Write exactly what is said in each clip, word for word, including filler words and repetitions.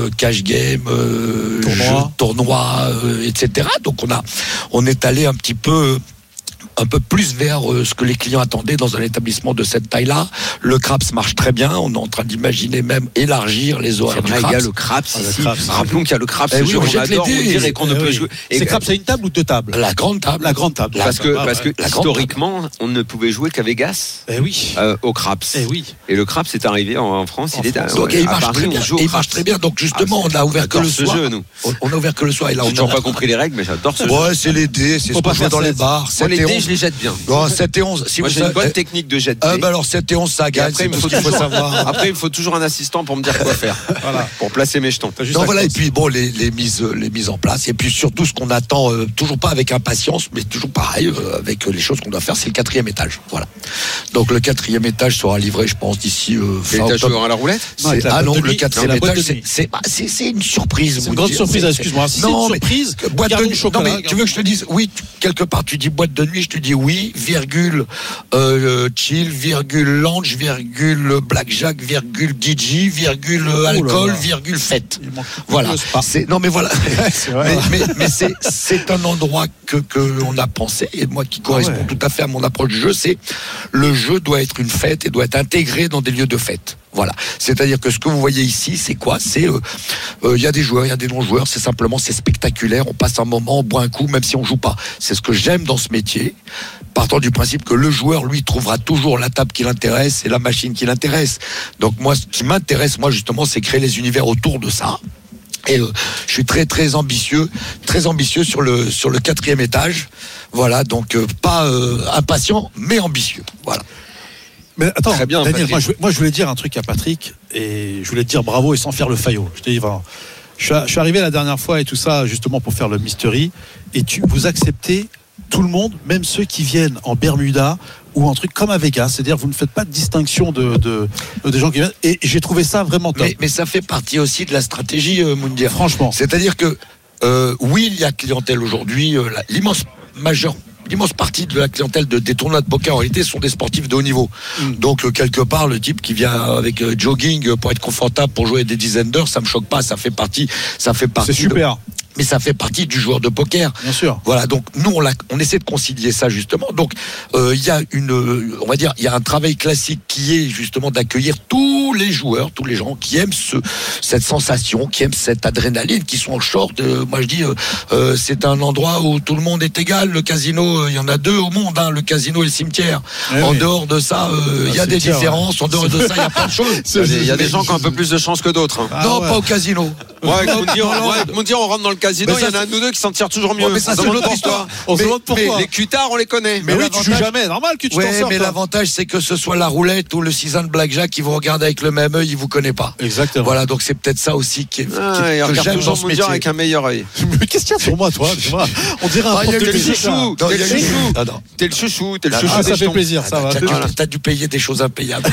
euh, cash game, euh, tournoi, jeux, tournoi euh, et cetera. Donc on a, on est allé un petit peu. un peu plus vers euh, ce que les clients attendaient dans un établissement de cette taille-là. Le Craps marche très bien. On est en train d'imaginer même élargir les horaires du Craps. Craps. Il y a le Craps ah, ici. Le Craps. Rappelons qu'il y a le Craps, eh ce oui, jeu qu'on jette les adore, dés. on dirait qu'on eh ne peut oui. jouer. Et C'est Craps à une table ou deux tables? La grande table. La grande table. Parce que, Ah, parce que la grande historiquement, on ne pouvait jouer qu'à Vegas. Eh oui. Euh, au Craps. Eh oui. Et le Craps est arrivé en, en France. En il est France. à, Donc, ouais, et il à marche Paris, très on bien. joue au Et il Craps. marche très bien. Donc justement, Ah, on a ouvert que j'adore le ce soir. jeu, nous. On, on a ouvert que le soir. Et là, J'ai on toujours a... pas compris les règles, mais j'adore ce jeu. Ouais, c'est les dés, c'est Faut ce pas qu'on fait faire dans les sept. bars. Moi, sept les et dés, onze. je les jette bien. Non, sept et onze. Si Moi, vous j'ai une savez- bonne technique de jet de Ah, dés. bah alors sept et onze, ça Et gagne. après, C'est il me tout faut ce qu'il faut toujours, savoir. après, il me faut toujours un assistant pour me dire quoi faire. Voilà. Pour placer mes jetons. T'as juste Non, à voilà, et cause. puis bon, les, les mises, les mises en place, et puis surtout ce qu'on attend, euh, toujours pas avec impatience, mais toujours pareil, euh, avec euh, les choses qu'on doit faire, c'est le quatrième étage. Voilà. Donc le quatrième étage sera livré, je pense, d'ici euh, C'est fin l'étage octobre. joueur à la roulette. Non, avec C'est- la Ah boîte non, de le nuit. quatrième Non, la boîte étage, de c'est, nuit. c'est, bah, c'est, c'est une surprise. C'est vous une grande dire. surprise, C'est- excuse-moi. Si c'est Non, une mais surprise, boîte de garde nuit. du chocolat, Non, mais tu veux que je te dise, oui, tu- quelque part, tu dis boîte de nuit, je te dis oui, virgule, euh, chill, virgule, lounge, virgule, blackjack, virgule, D J, virgule, alcool, là. virgule, fête. Il manque Voilà. le spa. C'est, non, mais voilà. C'est vrai. Mais, mais, mais c'est, c'est un endroit que, que on a pensé, et moi qui correspond ouais. tout à fait à mon approche du jeu, c'est le jeu doit être une fête et doit être intégré dans des lieux de fête. Voilà. C'est-à-dire que ce que vous voyez ici, c'est quoi? C'est, il euh, euh, y a des joueurs, il y a des non-joueurs, c'est simplement, c'est spectaculaire, on passe un moment, on boit un coup, même si on joue pas. C'est ce que j'aime dans ce métier, partant du principe que le joueur, lui, trouvera toujours la table qui l'intéresse et la machine qui l'intéresse. Donc moi, ce qui m'intéresse, moi, justement, c'est créer les univers autour de ça. Et euh, je suis très très ambitieux, très ambitieux sur le sur le quatrième étage. Voilà, donc euh, pas euh, impatient, mais ambitieux. Voilà. Mais attends, Très bien, Daniel, Patrick. moi je, moi je voulais dire un truc à Patrick et je voulais te dire bravo et sans faire le faillot. Je te dis vraiment. Je suis, je suis arrivé la dernière fois et tout ça justement pour faire le mystery et tu vous acceptez tout le monde, même ceux qui viennent en Bermuda ou en truc comme à Vegas, c'est-à-dire vous ne faites pas de distinction de, de, de des gens qui viennent et j'ai trouvé ça vraiment top. Mais, mais ça fait partie aussi de la stratégie, euh, Moundir. Franchement. C'est-à-dire que euh, oui, il y a clientèle aujourd'hui. Euh, la- l'immense majeure, l'immense partie de la clientèle de, des tournois de poker en réalité sont des sportifs de haut niveau. Mm. Donc euh, quelque part, le type qui vient avec euh, jogging euh, pour être confortable pour jouer des dizaines d'heures, ça me choque pas. Ça fait partie, ça fait partie. C'est super, de- mais ça fait partie du joueur de poker. bien sûr. Voilà, donc nous on, l'a- on essaie de concilier ça justement. Donc euh, il y a une, euh, on va dire, il y a un travail classique qui est justement d'accueillir tous les joueurs, tous les gens qui aiment ce, cette sensation, qui aiment cette adrénaline, qui sont en short. Euh, moi je dis, euh, euh, c'est un endroit où tout le monde est égal. Le casino, euh, il y en a deux au monde, hein, le casino et le cimetière. Eh en oui. dehors de ça, euh, il y a Le des cimetière, différences. En dehors de ça, il y a plein de choses. Il y a des- il y a des gens qui ont un peu plus de chance que d'autres. hein. Ah non, ouais. pas au casino. Ouais, avec Moundir, ouais, avec Moundir, on rentre dans le casino, Mais il y ça, en a un de nous deux qui s'en tire toujours mieux. Ouais, mais ça, On c'est se demande l'autre pourquoi. histoire. On se Mais- demande mais pourquoi. Les cutards, on les connaît. Mais, Mais oui, tu joues l'avantage- jamais, normal que tu t'en Ouais, sors. mais toi. l'avantage, c'est que ce soit la roulette ou le six un de blackjack, qui vous regarde avec le même œil, il vous connaît pas. Exactement. Voilà, donc c'est peut-être ça aussi qui est, qui- Ah, il que regarde j'aime dans toujours ce Moundir métier. avec un meilleur œil. Mais qu'est-ce qu'il y a sur moi, toi, tu vois? On dirait un Ah, il y a prof de eu le musique, chouchou. là. Non, il y a T'es le eu- chouchou. Ah, non. T'es le chouchou, t'es le Ah, chouchou Ah, des ça fait jetons. plaisir, ça va. T'as dû, Voilà. t'as dû payer des choses impayables.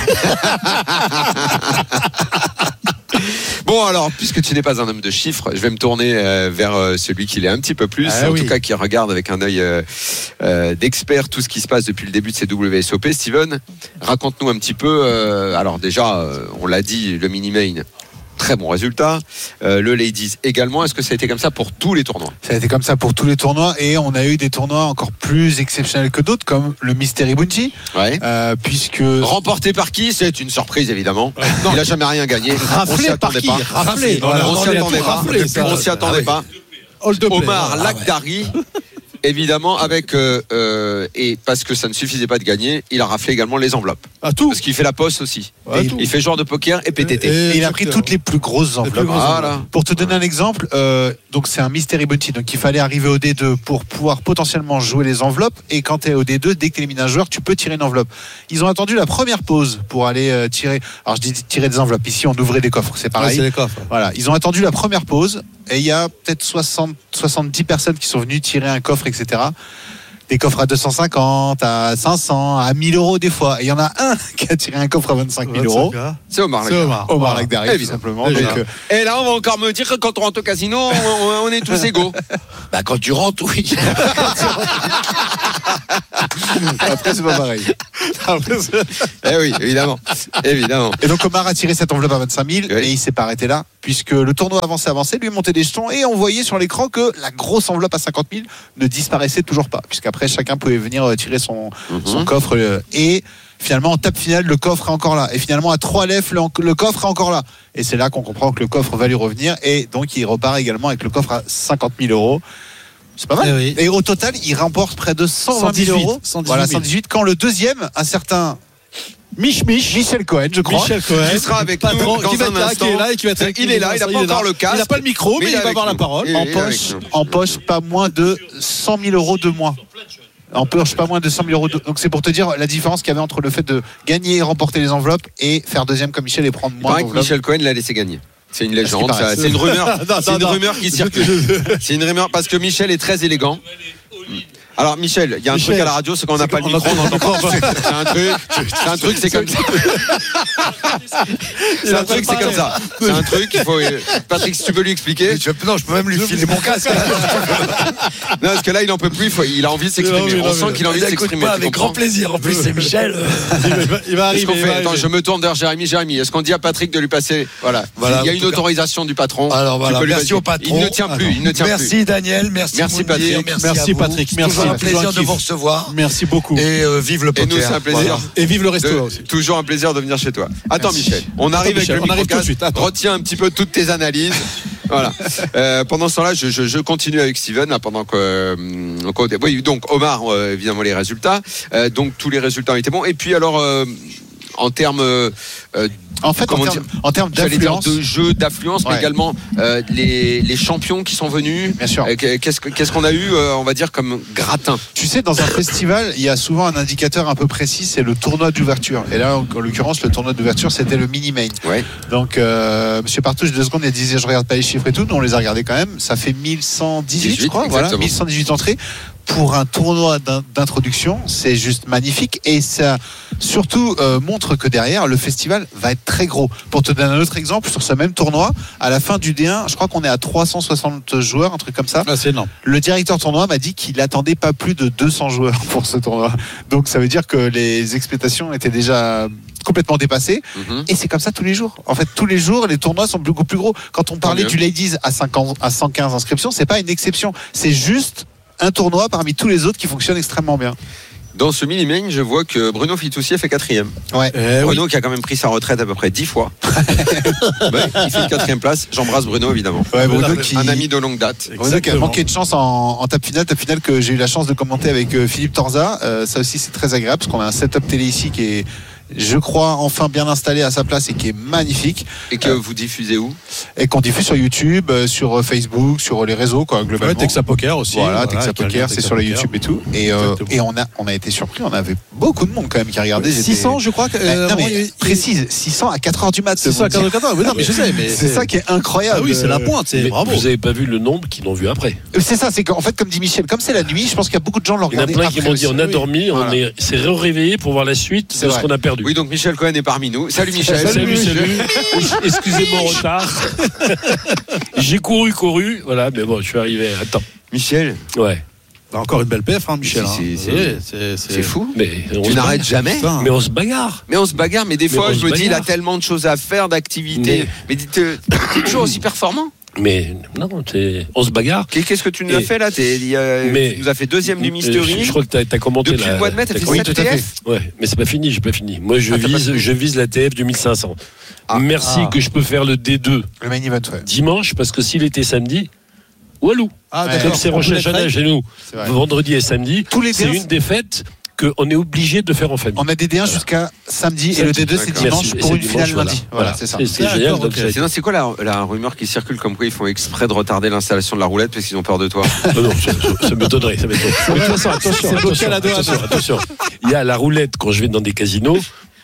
Bon alors, puisque tu n'es pas un homme de chiffres, je vais me tourner euh, vers euh, celui qui l'est un petit peu plus, Ah en oui. tout cas qui regarde avec un œil euh, euh, d'expert tout ce qui se passe depuis le début de ces W S O P. Steven, raconte-nous un petit peu. euh, alors déjà, euh, on l'a dit, le mini-main, très bon résultat. Euh, le Ladies également. Est-ce que ça a été comme ça pour tous les tournois? Ça a été comme ça pour tous les tournois et on a eu des tournois encore plus exceptionnels que d'autres comme le Mystery Bounty Ouais. euh, puisque Remporté par qui? C'est une surprise évidemment. Il n'a jamais rien gagné. on s'y Raflé par attendait qui? pas. Raflé. Voilà, on Non, s'y mais attendait tout pas. raflé, ça. On s'y attendait Ah oui. pas. Hold the play. Omar Ah ouais. Lakhdari, évidemment, avec euh, euh, et parce que ça ne suffisait pas de gagner, il a raflé également les enveloppes. À tout. Parce qu'il fait la poste aussi. À Et tout. Il fait joueur de poker et P T T. et il a pris toutes les plus grosses enveloppes. grosses Voilà. Pour te donner un exemple, euh, donc c'est un Mystery Bounty, donc il fallait arriver au D deux pour pouvoir potentiellement jouer les enveloppes. Et quand tu es au D deux, dès que tu élimines un joueur, tu peux tirer une enveloppe. Ils ont attendu la première pause pour aller euh, tirer. Alors je dis tirer des enveloppes. Ici, on ouvrait des coffres, c'est Ah, pareil. c'est les coffres. Voilà, ils ont attendu la première pause et il y a peut-être soixante, soixante-dix personnes qui sont venues tirer un coffre, et cetera. Des coffres à deux cent cinquante, à cinq cents, à mille euros des fois. Et il y en a un qui a tiré un coffre à vingt-cinq mille euros. C'est Omar C'est Lakhdari. Omar. Omar Lakhdari, tout Évidemment. simplement. Déjà. Donc, euh, Et là, on va encore me dire que quand on rentre au casino, on, on- on est tous égaux. Bah, quand tu rentres, oui. Après, c'est pas pareil. Après, c'est- Eh oui, évidemment. Évidemment. Et donc Omar a tiré cette enveloppe à vingt-cinq mille, Oui. mais il s'est pas arrêté là, puisque le tournoi avançait, avançait, lui montait des jetons, et on voyait sur l'écran que la grosse enveloppe à cinquante mille ne disparaissait toujours pas, puisqu'après chacun pouvait venir euh, tirer son, Mhm. son coffre, euh, et finalement en tape finale, le coffre est encore là, et finalement à trois lèvres, le, le coffre est encore là, et c'est là qu'on comprend que le coffre va lui revenir, et donc il repart également avec le coffre à cinquante mille euros. C'est pas mal. Eh oui. Et au total, il remporte près de cent vingt mille euros. cent dix-huit Voilà, mille. cent dix-huit. Quand le deuxième, un certain Mich Mich. Michel Cohen, je crois. Michel Cohen, Qui sera avec patron, nous dans qui va un être là, instant. qui est là et qui va être avec Il nous est là, dans il a un pas instant, encore le casque. Il n'a pas le micro, mais, mais il il est va avec avoir la nous. parole. Il est en avec poche, nous. en poche, pas moins de cent mille euros de moins. En poche, pas moins de cent mille euros. De... Donc c'est pour te dire la différence qu'il y avait entre le fait de gagner et remporter les enveloppes et faire deuxième comme Michel et prendre Il moins paraît que d'enveloppes. Michel Cohen l'a laissé gagner. C'est une légende, Parce qu'il paraît. ça- c'est une rumeur, Non, c'est non, une non. rumeur qui circule. C'est une rumeur parce que Michel est très élégant. Alors Michel, il y a un Michel, truc à la radio, c'est qu'on n'a c'est pas le qu'on micro, a on pas le n'entend micro, pas. C'est un truc, c'est un truc, c'est comme ça. C'est un truc, c'est comme ça. C'est un truc, il faut. Patrick, si tu peux lui expliquer. Je- non, je peux même lui filer mon casque. Non, parce que là, il en peut plus, il, faut- il a envie de s'exprimer. Non, mais non, On sent mais- qu'il a envie de Écoute, s'exprimer. pas tu avec comprends grand plaisir. En plus, c'est Michel. euh. Il va- il va Qu'est-ce arriver. qu'on il fait va Attends, arriver. je me tourne vers Jérémy. Jérémy, est-ce qu'on dit à Patrick de lui passer Voilà. Voilà, il y a en une tout cas. autorisation du patron. Alors Tu voilà, peux lui merci passer. au patron. Il ne tient plus. Il ne tient plus. Merci Daniel, merci, Merci, Mounir, Patrick. merci, Merci, à vous. Patrick, C'est merci. toujours un Toujours plaisir un de kiff. vous recevoir. Merci beaucoup. Et euh, vive le Et poker. nous, c'est un plaisir. Voilà. Et vive le resto De- aussi. toujours un plaisir de venir chez toi. Attends, Merci. Michel. On arrive Michel, avec on le arrive tout de micro-casque. suite, attends. Retiens un petit peu toutes tes analyses. Voilà. Euh, pendant ce temps-là, je, je, je continue avec Steven là, pendant que. euh, qu'on- oui, donc Omar, euh, évidemment les résultats. Euh, donc tous les résultats ont été bons. Et puis alors, euh, en termes euh, euh, En fait, en Comment termes, en termes j'allais dire d'affluence, de jeu, d'affluence, mais Ouais. également euh, les, les champions qui sont venus. bien sûr. Euh, Qu'est-ce que- qu'est-ce qu'on a eu, euh, on va dire, comme gratin? Tu sais, dans un festival, il y a souvent un indicateur un peu précis, c'est le tournoi d'ouverture. Et là, en, en l'occurrence, le tournoi d'ouverture, c'était le mini-main. Ouais. Donc, euh, Monsieur Partouche, deux secondes, il disait je regarde pas les chiffres et tout. Nous, on les a regardés quand même. Ça fait mille cent dix-huit, je crois. Voilà, exactement. mille cent dix-huit entrées. Pour un tournoi d'in- d'introduction, c'est juste magnifique. Et ça, surtout, euh, montre que derrière, le festival va être très gros. Pour te donner un autre exemple, sur ce même tournoi, à la fin du D un, je crois qu'on est à trois cent soixante joueurs, un truc comme ça. Ah, c'est énorme. Le directeur tournoi m'a dit qu'il attendait pas plus de deux cents joueurs pour ce tournoi. Donc ça veut dire que les expectations étaient déjà complètement dépassées. Mhm. Et c'est comme ça tous les jours. En fait, tous les jours, les tournois sont beaucoup plus gros. Quand on parlait mieux. du Ladies à cinquante, à cent quinze inscriptions, c'est pas une exception. C'est juste un tournoi parmi tous les autres qui fonctionne extrêmement bien. Dans ce mini-main, je vois que Bruno Fitoussi a fait quatrième. Ouais. Eh oui. Bruno qui a quand même pris sa retraite à peu près dix fois. Ouais, il fait une quatrième place. J'embrasse Bruno évidemment. Ouais, Bruno Un qui, Un ami de longue date. Bruno qui a Exactement. manqué de chance en, en table finale, table finale que j'ai eu la chance de commenter avec euh, Philippe Torza. Euh, ça aussi c'est très agréable parce qu'on a un setup télé ici qui est, je crois, enfin bien installé à sa place et qui est magnifique Et que vous diffusez où? et qu'on diffuse sur YouTube, euh, sur euh, Facebook, sur les réseaux quoi Ouais, globalement. Texas Poker aussi. Voilà, Texas avec un lien Poker, c'est Texas sur le Poker. YouTube et tout. Et, euh, Exactement. et on a on a été surpris, on avait beaucoup de monde quand même qui regardait. J'étais- six cents, je crois. Que, Eh, euh, non, moi, mais il- il- précise, six cents à quatre heures du mat. six cents à quatre-vingt-quatorze. Mais non, mais je sais. Mais C'est ça qui est incroyable. Ah oui, c'est la pointe. C'est Mais bravo. vous n'avez pas vu le nombre qui l'ont vu après. Euh, C'est ça, c'est qu'en fait, comme dit Michel, comme c'est la nuit, je pense qu'il y a beaucoup de gens qui l'ont Il y en a regardé. plein qui après m'ont dit aussi. on a Oui. dormi, on Voilà. est, s'est réveillé pour voir la suite C'est de ce vrai. qu'on a perdu. Oui, donc Michel Cohen est parmi nous. Salut Michel. Salut, salut. Excusez mon retard. J'ai couru, couru. Voilà, mais bon, je suis arrivé à temps. Michel, Ouais. Encore une belle P F, hein, Michel. C'est- hein. c'est- Ouais, c'est- c'est- c'est fou. Mais on Tu se n'arrêtes bagarre. jamais. Putain. Mais on se bagarre. Mais on se bagarre, mais des Mais fois on je se me dis, il a bagarre. tellement de choses à faire, d'activités. Mais- Mais dis, t'es t'es toujours aussi performant. Mais non, c'est- on se bagarre. Qu'est-ce que tu nous as Et- fait là? T'es- il y a- Mais- Tu nous as fait deuxième du Euh, Mystery. Je, je crois que tu as, commenté Depuis la, le mois de mai, t'as t'as fait commenté- sept T F. Ouais, mais c'est pas fini, j'ai pas fini. Moi, je Ah, t'as pas vise, fini. je vise la T F du mille cinq cents. Ah. Merci Ah. que je peux faire le D deux Le main event, ouais. dimanche, parce que s'il était samedi, walou. Ah, Ouais. d'accord. Comme c'est On Rosh voulait Hashanah être- chez nous, C'est vrai. vendredi et samedi, Tous les c'est D un, une des fêtes qu'on est obligé de faire en famille. On a des D un jusqu'à samedi et Samedi, le D deux c'est d'accord. dimanche Merci. Et pour c'est une dimanche, finale voilà. lundi. Voilà, c'est ça. C'est, c'est D'accord, génial. ok. Donc, ça- Sinon, c'est quoi la, la rumeur qui circule comme quoi ils font exprès de retarder l'installation de la roulette parce qu'ils ont peur de toi? non, non, ça, ça- ça m'étonnerait. Ça m'étonnerait. Mais de toute façon, attention, C'est bloqué attention, à la douane. attention, attention. Il y a la roulette quand je vais dans des casinos.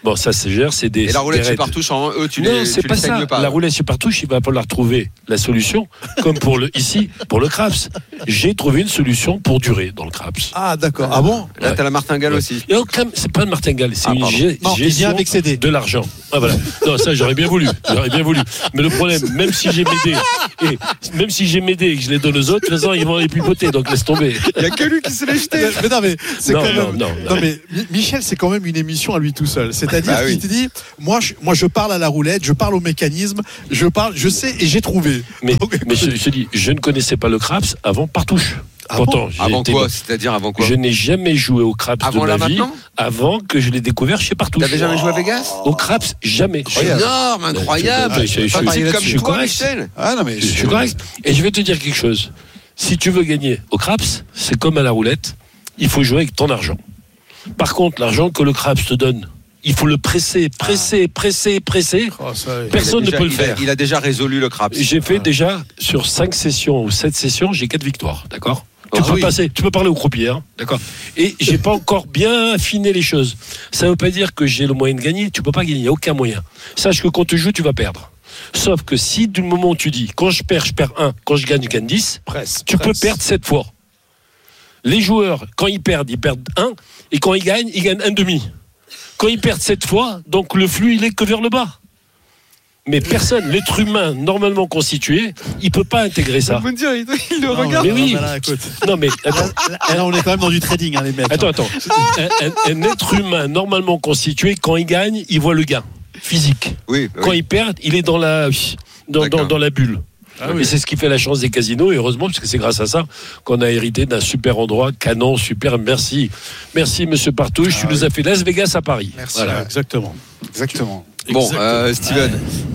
Bon, ça c'est gère, c'est des. Et la roulette des super raids. touche, en eux, tu non, les, c'est tu pas les ça. saignes pas. La roulette super touche, il va falloir trouver la solution, comme pour le ici, pour le craps. J'ai trouvé une solution pour durer dans le craps. Ah, d'accord. Ah bon? Là, t'as la martingale Ouais. aussi. Et donc, quand même, c'est pas une martingale, c'est Ah, une pardon. gé- Non, il gestion vient avec C D. de l'argent. Ah voilà. Non, ça j'aurais bien voulu. J'aurais bien voulu. Mais le problème, même si j'ai mes dés, et même si j'ai mes dés et que je les donne aux autres, de toute façon, ils vont les pipoter, donc laisse tomber. Il y a que lui qui se l'est jeté. Mais, mais non, mais c'est Non, quand non, même. non, Non, non. mais Mi- Michel, c'est quand même une émission à lui tout seul. C'est-à-dire Bah oui. qu'il te dit, moi je, moi, je parle à la roulette, je parle au mécanisme, je parle, je sais et j'ai trouvé. Mais, Donc, mais je, je te dis, je ne connaissais pas le craps avant Partouche. Ah Pourtant, bon j'ai Avant été- quoi C'est-à-dire avant quoi Je n'ai jamais joué au craps Avant de là ma vie maintenant avant que je l'ai découvert chez Partouche. T'avais jamais joué à Vegas Au craps, jamais. Énorme, incroyable. Je- je- je- Pas je- parler je- comme je suis toi, correct. Michel. Ah non, mais Je suis correct. Et je vais te dire quelque chose. Si tu veux gagner au craps, c'est comme à la roulette, il faut jouer avec ton argent. Par contre, l'argent que le craps te donne, il faut le presser, presser, presser, presser. Oh, ça, Personne Il a ne peut le déjà- il a- faire. Il a déjà résolu le craps. J'ai fait déjà sur cinq sessions ou sept sessions, j'ai quatre victoires, d'accord. Tu Ah peux oui. passer, tu peux parler au croupier, hein, d'accord. Et j'ai pas encore bien affiné les choses. Ça veut pas dire que j'ai le moyen de gagner. Tu peux pas gagner, il y a aucun moyen. Sache que quand tu joues, tu vas perdre. Sauf que si du moment où tu dis, quand je perds, je perds un, quand je gagne, je gagne dix, presse, tu presse. peux perdre sept fois. Les joueurs, quand ils perdent, ils perdent un, et quand ils gagnent, ils gagnent un demi. Quand ils perdent sept fois, donc le flux, il est que vers le bas. Mais personne, l'être humain normalement constitué, il peut pas intégrer ça. Vous me dire, il, il le Non, regarde. Mais oui. non, là, écoute. Non mais attends, Là, là, on est quand même dans du trading, hein, les mecs. attends, attends. Un, un- un être humain normalement constitué, quand il gagne, il voit le gain physique. Oui, Quand oui. il perd, il est dans la, dans, D'accord. dans, dans la bulle. Ah oui. Et c'est ce qui fait la chance des casinos, et heureusement, parce que c'est grâce à ça qu'on a hérité d'un super endroit, canon, super. Merci. Merci, monsieur Partouche. Ah tu nous oui. as fait Las Vegas à Paris. Merci. Voilà. Exactement. Exactement. Bon, Exactement. euh, Steven,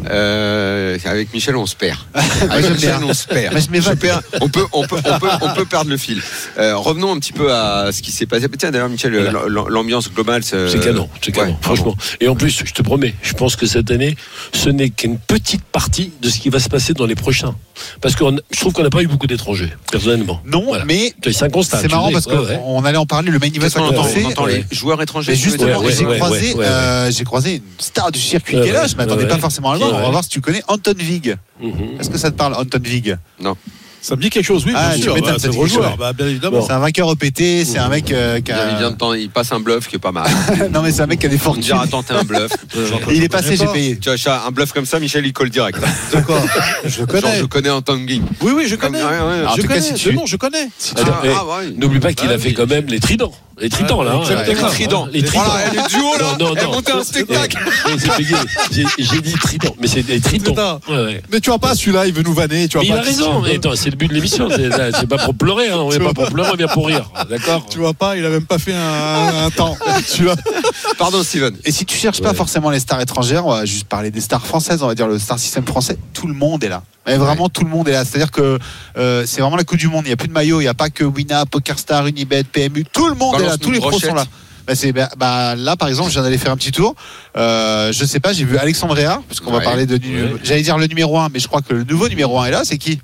euh, avec Michel, on se perd. Avec j'aime Michel, bien. on se perd. Mais je m'évade. Je perds. On peut, on peut, on peut, on peut perdre le fil. Euh, revenons un petit peu à ce qui s'est passé. Tiens, d'ailleurs, Michel, Voilà. l'am- l'ambiance globale, c'est C'est canon, c'est canon, ouais, franchement. Et en plus, je te promets, je pense que cette année, ce n'est qu'une petite partie de ce qui va se passer dans les prochains. Parce que je trouve qu'on n'a pas eu beaucoup d'étrangers, personnellement. Non, Voilà. mais C'est un constat. c'est tu marrant sais. parce Ouais, ouais. qu'on allait en parler. Le main event Qu'est-ce a qu'on entend, commencé. on entend Ouais. les joueurs étrangers. Mais tu veux justement, dire ouais, j'ai ouais, croisé, ouais, ouais, euh, j'ai croisé une star du circuit Ouais, qui est là. ouais, Je m'attendais ouais, pas ouais. forcément à le voir. Ouais, On va ouais. voir si tu connais Anton Vig. Mhm. Est-ce que ça te parle, Anton Vig? Ça me dit quelque chose, oui, Ah, bien tu sûr. m'étonnes, Bah, ça c'est dit gros quelque joueur. chose. Bah, bien évidemment. C'est un vainqueur E P T. C'est un mec euh, qui Il vient a. de temps, il passe un bluff qui est pas mal. Non, mais c'est un mec qui a des On me fortunes. dira, attends, t'es un bluff. Et il est passé, j'ai pas. payé. Tu vois, Chat, un bluff comme ça, Michel, il colle direct. D'accord. Je Genre, connais. je connais Anton Ging. Oui, oui, je Comme- connais. ouais, ouais. En Je tout cas, connais. si De tu- nom, je connais. Attends, Ah, eh, ah, ouais. N'oublie pas qu'il Bah a fait oui. quand même les tridents. Les tridents, là. hein, Exactement. d'accord, Les tridents. hein, Les tridents. Voilà, elle est duo là. Non, non, Elle non. montait un spectacle. Oui, c'est payé. J'ai j'ai dit trident, mais c'est des tridents. Tridents. Ouais, ouais. Mais tu vois pas, celui-là, il veut nous vanner. Tu vois Mais il pas. a raison. Mais attends, c'est le but de l'émission. C'est c'est pas pour pleurer. Hein. On vient pas pour pleurer, on vient pour rire. D'accord. Tu vois pas, il a même pas fait un, un temps. Tu vois. Pardon, Steven. Et si tu cherches pas Ouais. forcément les stars étrangères, on va juste parler des stars françaises, on va dire le star system français, tout le monde est là. Mais vraiment, tout le monde est là. C'est-à-dire que euh, c'est vraiment la Coupe du Monde. Il n'y a plus de maillot, il n'y a pas que Wina, PokerStar, Unibet, P M U. Tout le monde est là, Balance-nous tous les une pros brochette. sont là. Bah, c'est, bah, bah, là, par exemple, je viens d'aller faire un petit tour. Euh, je sais pas, j'ai vu Alexandre Réard, parce qu'on Ouais. va parler de. Ouais. J'allais dire le numéro un, mais je crois que le nouveau numéro un est là. C'est qui?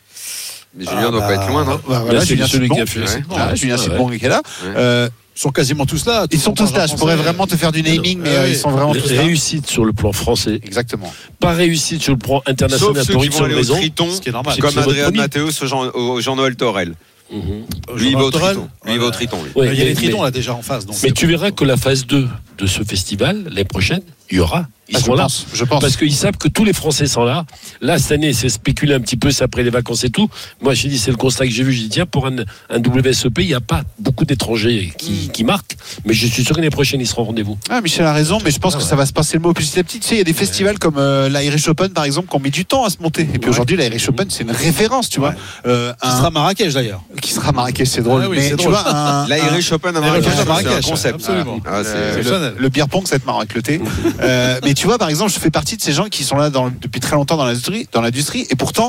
Mais Julien doit pas être loin, non Bah, voilà, Là, c'est Julien celui Sidbon. qui a fait. Ouais. c'est bon. Ah, Julien Ah, Sidbon qui est là. Ouais. Euh, Ils sont quasiment tous là. ils sont tous là. Je pourrais vraiment te faire du naming, mais euh, ils sont vraiment tous là. Réussite sur le plan français, Exactement. pas réussite sur le plan Sauf international ceux pour qui une vont seule aller au raison. Triton, Ce qui est normal. C'est comme votre Adrien premier. Mathéos au Jean- au Jean-Noël Torel. Mhm. Lui, il va au Torel. Triton. Lui, il va au Triton. lui. Ouais, Il y a mais- les tridents mais- là déjà en face. Donc Mais c'est tu bon. verras que la phase deux de ce festival, l'année prochaine, il y aura. Ils Ah, je seront là. pense. Je pense. Parce qu'ils savent que tous les Français sont là. Là, cette année, c'est spéculé un petit peu, c'est après les vacances et tout. Moi, j'ai dit, c'est le constat que j'ai vu. J'ai dit, tiens, pour un, un W S O P, il n'y a pas beaucoup d'étrangers qui, qui marquent. Mais je suis sûr que l'année prochaine, ils seront au rendez-vous. Ah, Michel a raison, mais je pense Ah que ouais. ça va se passer le mot petit à petit. Tu sais, il y a des festivals comme euh, l'Irish Open, par exemple, qui ont mis du temps à se monter. Et puis Ouais. aujourd'hui, l'Irish Open, c'est une référence, tu vois. Euh, Qui un- sera Marrakech d'ailleurs. qui sera Marrakech, c'est drôle. Ah oui, mais c'est tu drôle. vois, un, L'Irish Open à L'Irish Marrakech, Open à c'est un Marrakech, concept. absolument. Ah, c'est- un- exceptionnel. le, le beer pong, ça va être marrant avec le thé. Euh, mais tu vois, par exemple, je fais partie de ces gens qui sont là dans- depuis très longtemps dans l'industrie, dans l'industrie, et pourtant,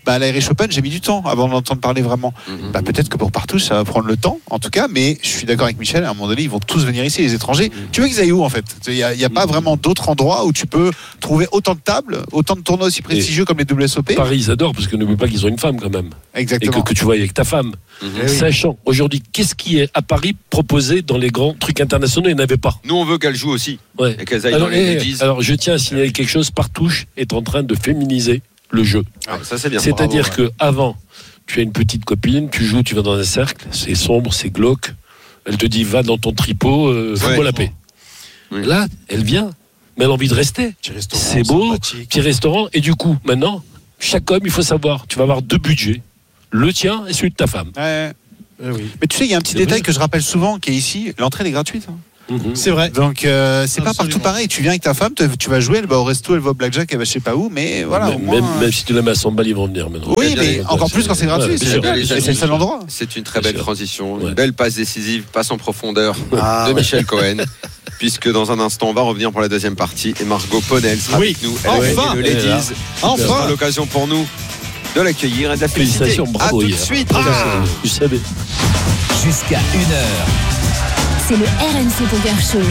Bah, à l'Irish Open, j'ai mis du temps avant d'entendre parler vraiment. Mhm. Bah, peut-être que pour Partouche, ça va prendre le temps, en tout cas, mais je suis d'accord avec Michel, à un moment donné, ils vont tous venir ici, les étrangers. Mhm. Tu veux qu'ils aillent où, en fait? Il n'y a, il y a pas vraiment d'autres endroits où tu peux trouver autant de tables, autant de tournois aussi prestigieux comme les W S O P. Paris, ils adorent parce que n'oublie pas qu'ils ont une femme quand même. Et Exactement. que, que tu vois avec ta femme. Mhm. Eh oui. Sachant, aujourd'hui, qu'est-ce qui est à Paris proposé dans les grands trucs internationaux? Il n'y en avait pas. Nous, on veut qu'elle joue aussi. Ouais. Et qu'elle aillent Alors, dans les eh, ladies. alors, je tiens à signaler quelque chose. Partouche est en train de féminiser le jeu. Ah, ça, c'est bien. C'est-à-dire Bravo, ouais. que avant, tu as une petite copine, tu joues, tu vas dans un cercle, c'est sombre, c'est glauque. Elle te dit va dans ton tripot, euh, fous-moi Ouais. la paix. Oui. Là, elle vient, mais elle a envie de rester. Petit restaurant, C'est beau, sympathique. petit restaurant. Et du coup, maintenant, chaque homme, il faut savoir, tu vas avoir deux budgets, le tien et celui de ta femme. Ouais. Eh oui. Mais tu sais, il y a un petit C'est détail vrai. que je rappelle souvent, qui est ici, l'entrée elle est gratuite. hein. Mhm. C'est vrai. Donc euh, c'est pas Absolument. partout pareil. Tu viens avec ta femme, te- tu vas jouer, elle va au resto, elle va au blackjack, elle va je sais pas où, mais voilà. au même, moins, même, euh, même si tu la mets à cent balles, ils vont venir maintenant. Oui, Eh bien, mais les- encore plus quand c'est gratuit. Ouais, c'est bien sûr, génial. bien Et sûr. c'est le seul endroit. C'est une très Bien belle sûr. transition, Ouais. une belle passe décisive, passe en profondeur Ah, de ouais. Michel Cohen. Puisque dans un instant, on va revenir pour la deuxième partie et Margot Ponel sera Oui. avec nous. Elle Enfin. a gagné le Elle est là. Ladies. Ce sera Enfin. l'occasion pour nous de l'accueillir et de la féliciter. Félicitations, bravo. À tout de hier. suite. Ah, tu savais. Jusqu'à une heure. C'est le R M C Poker Show.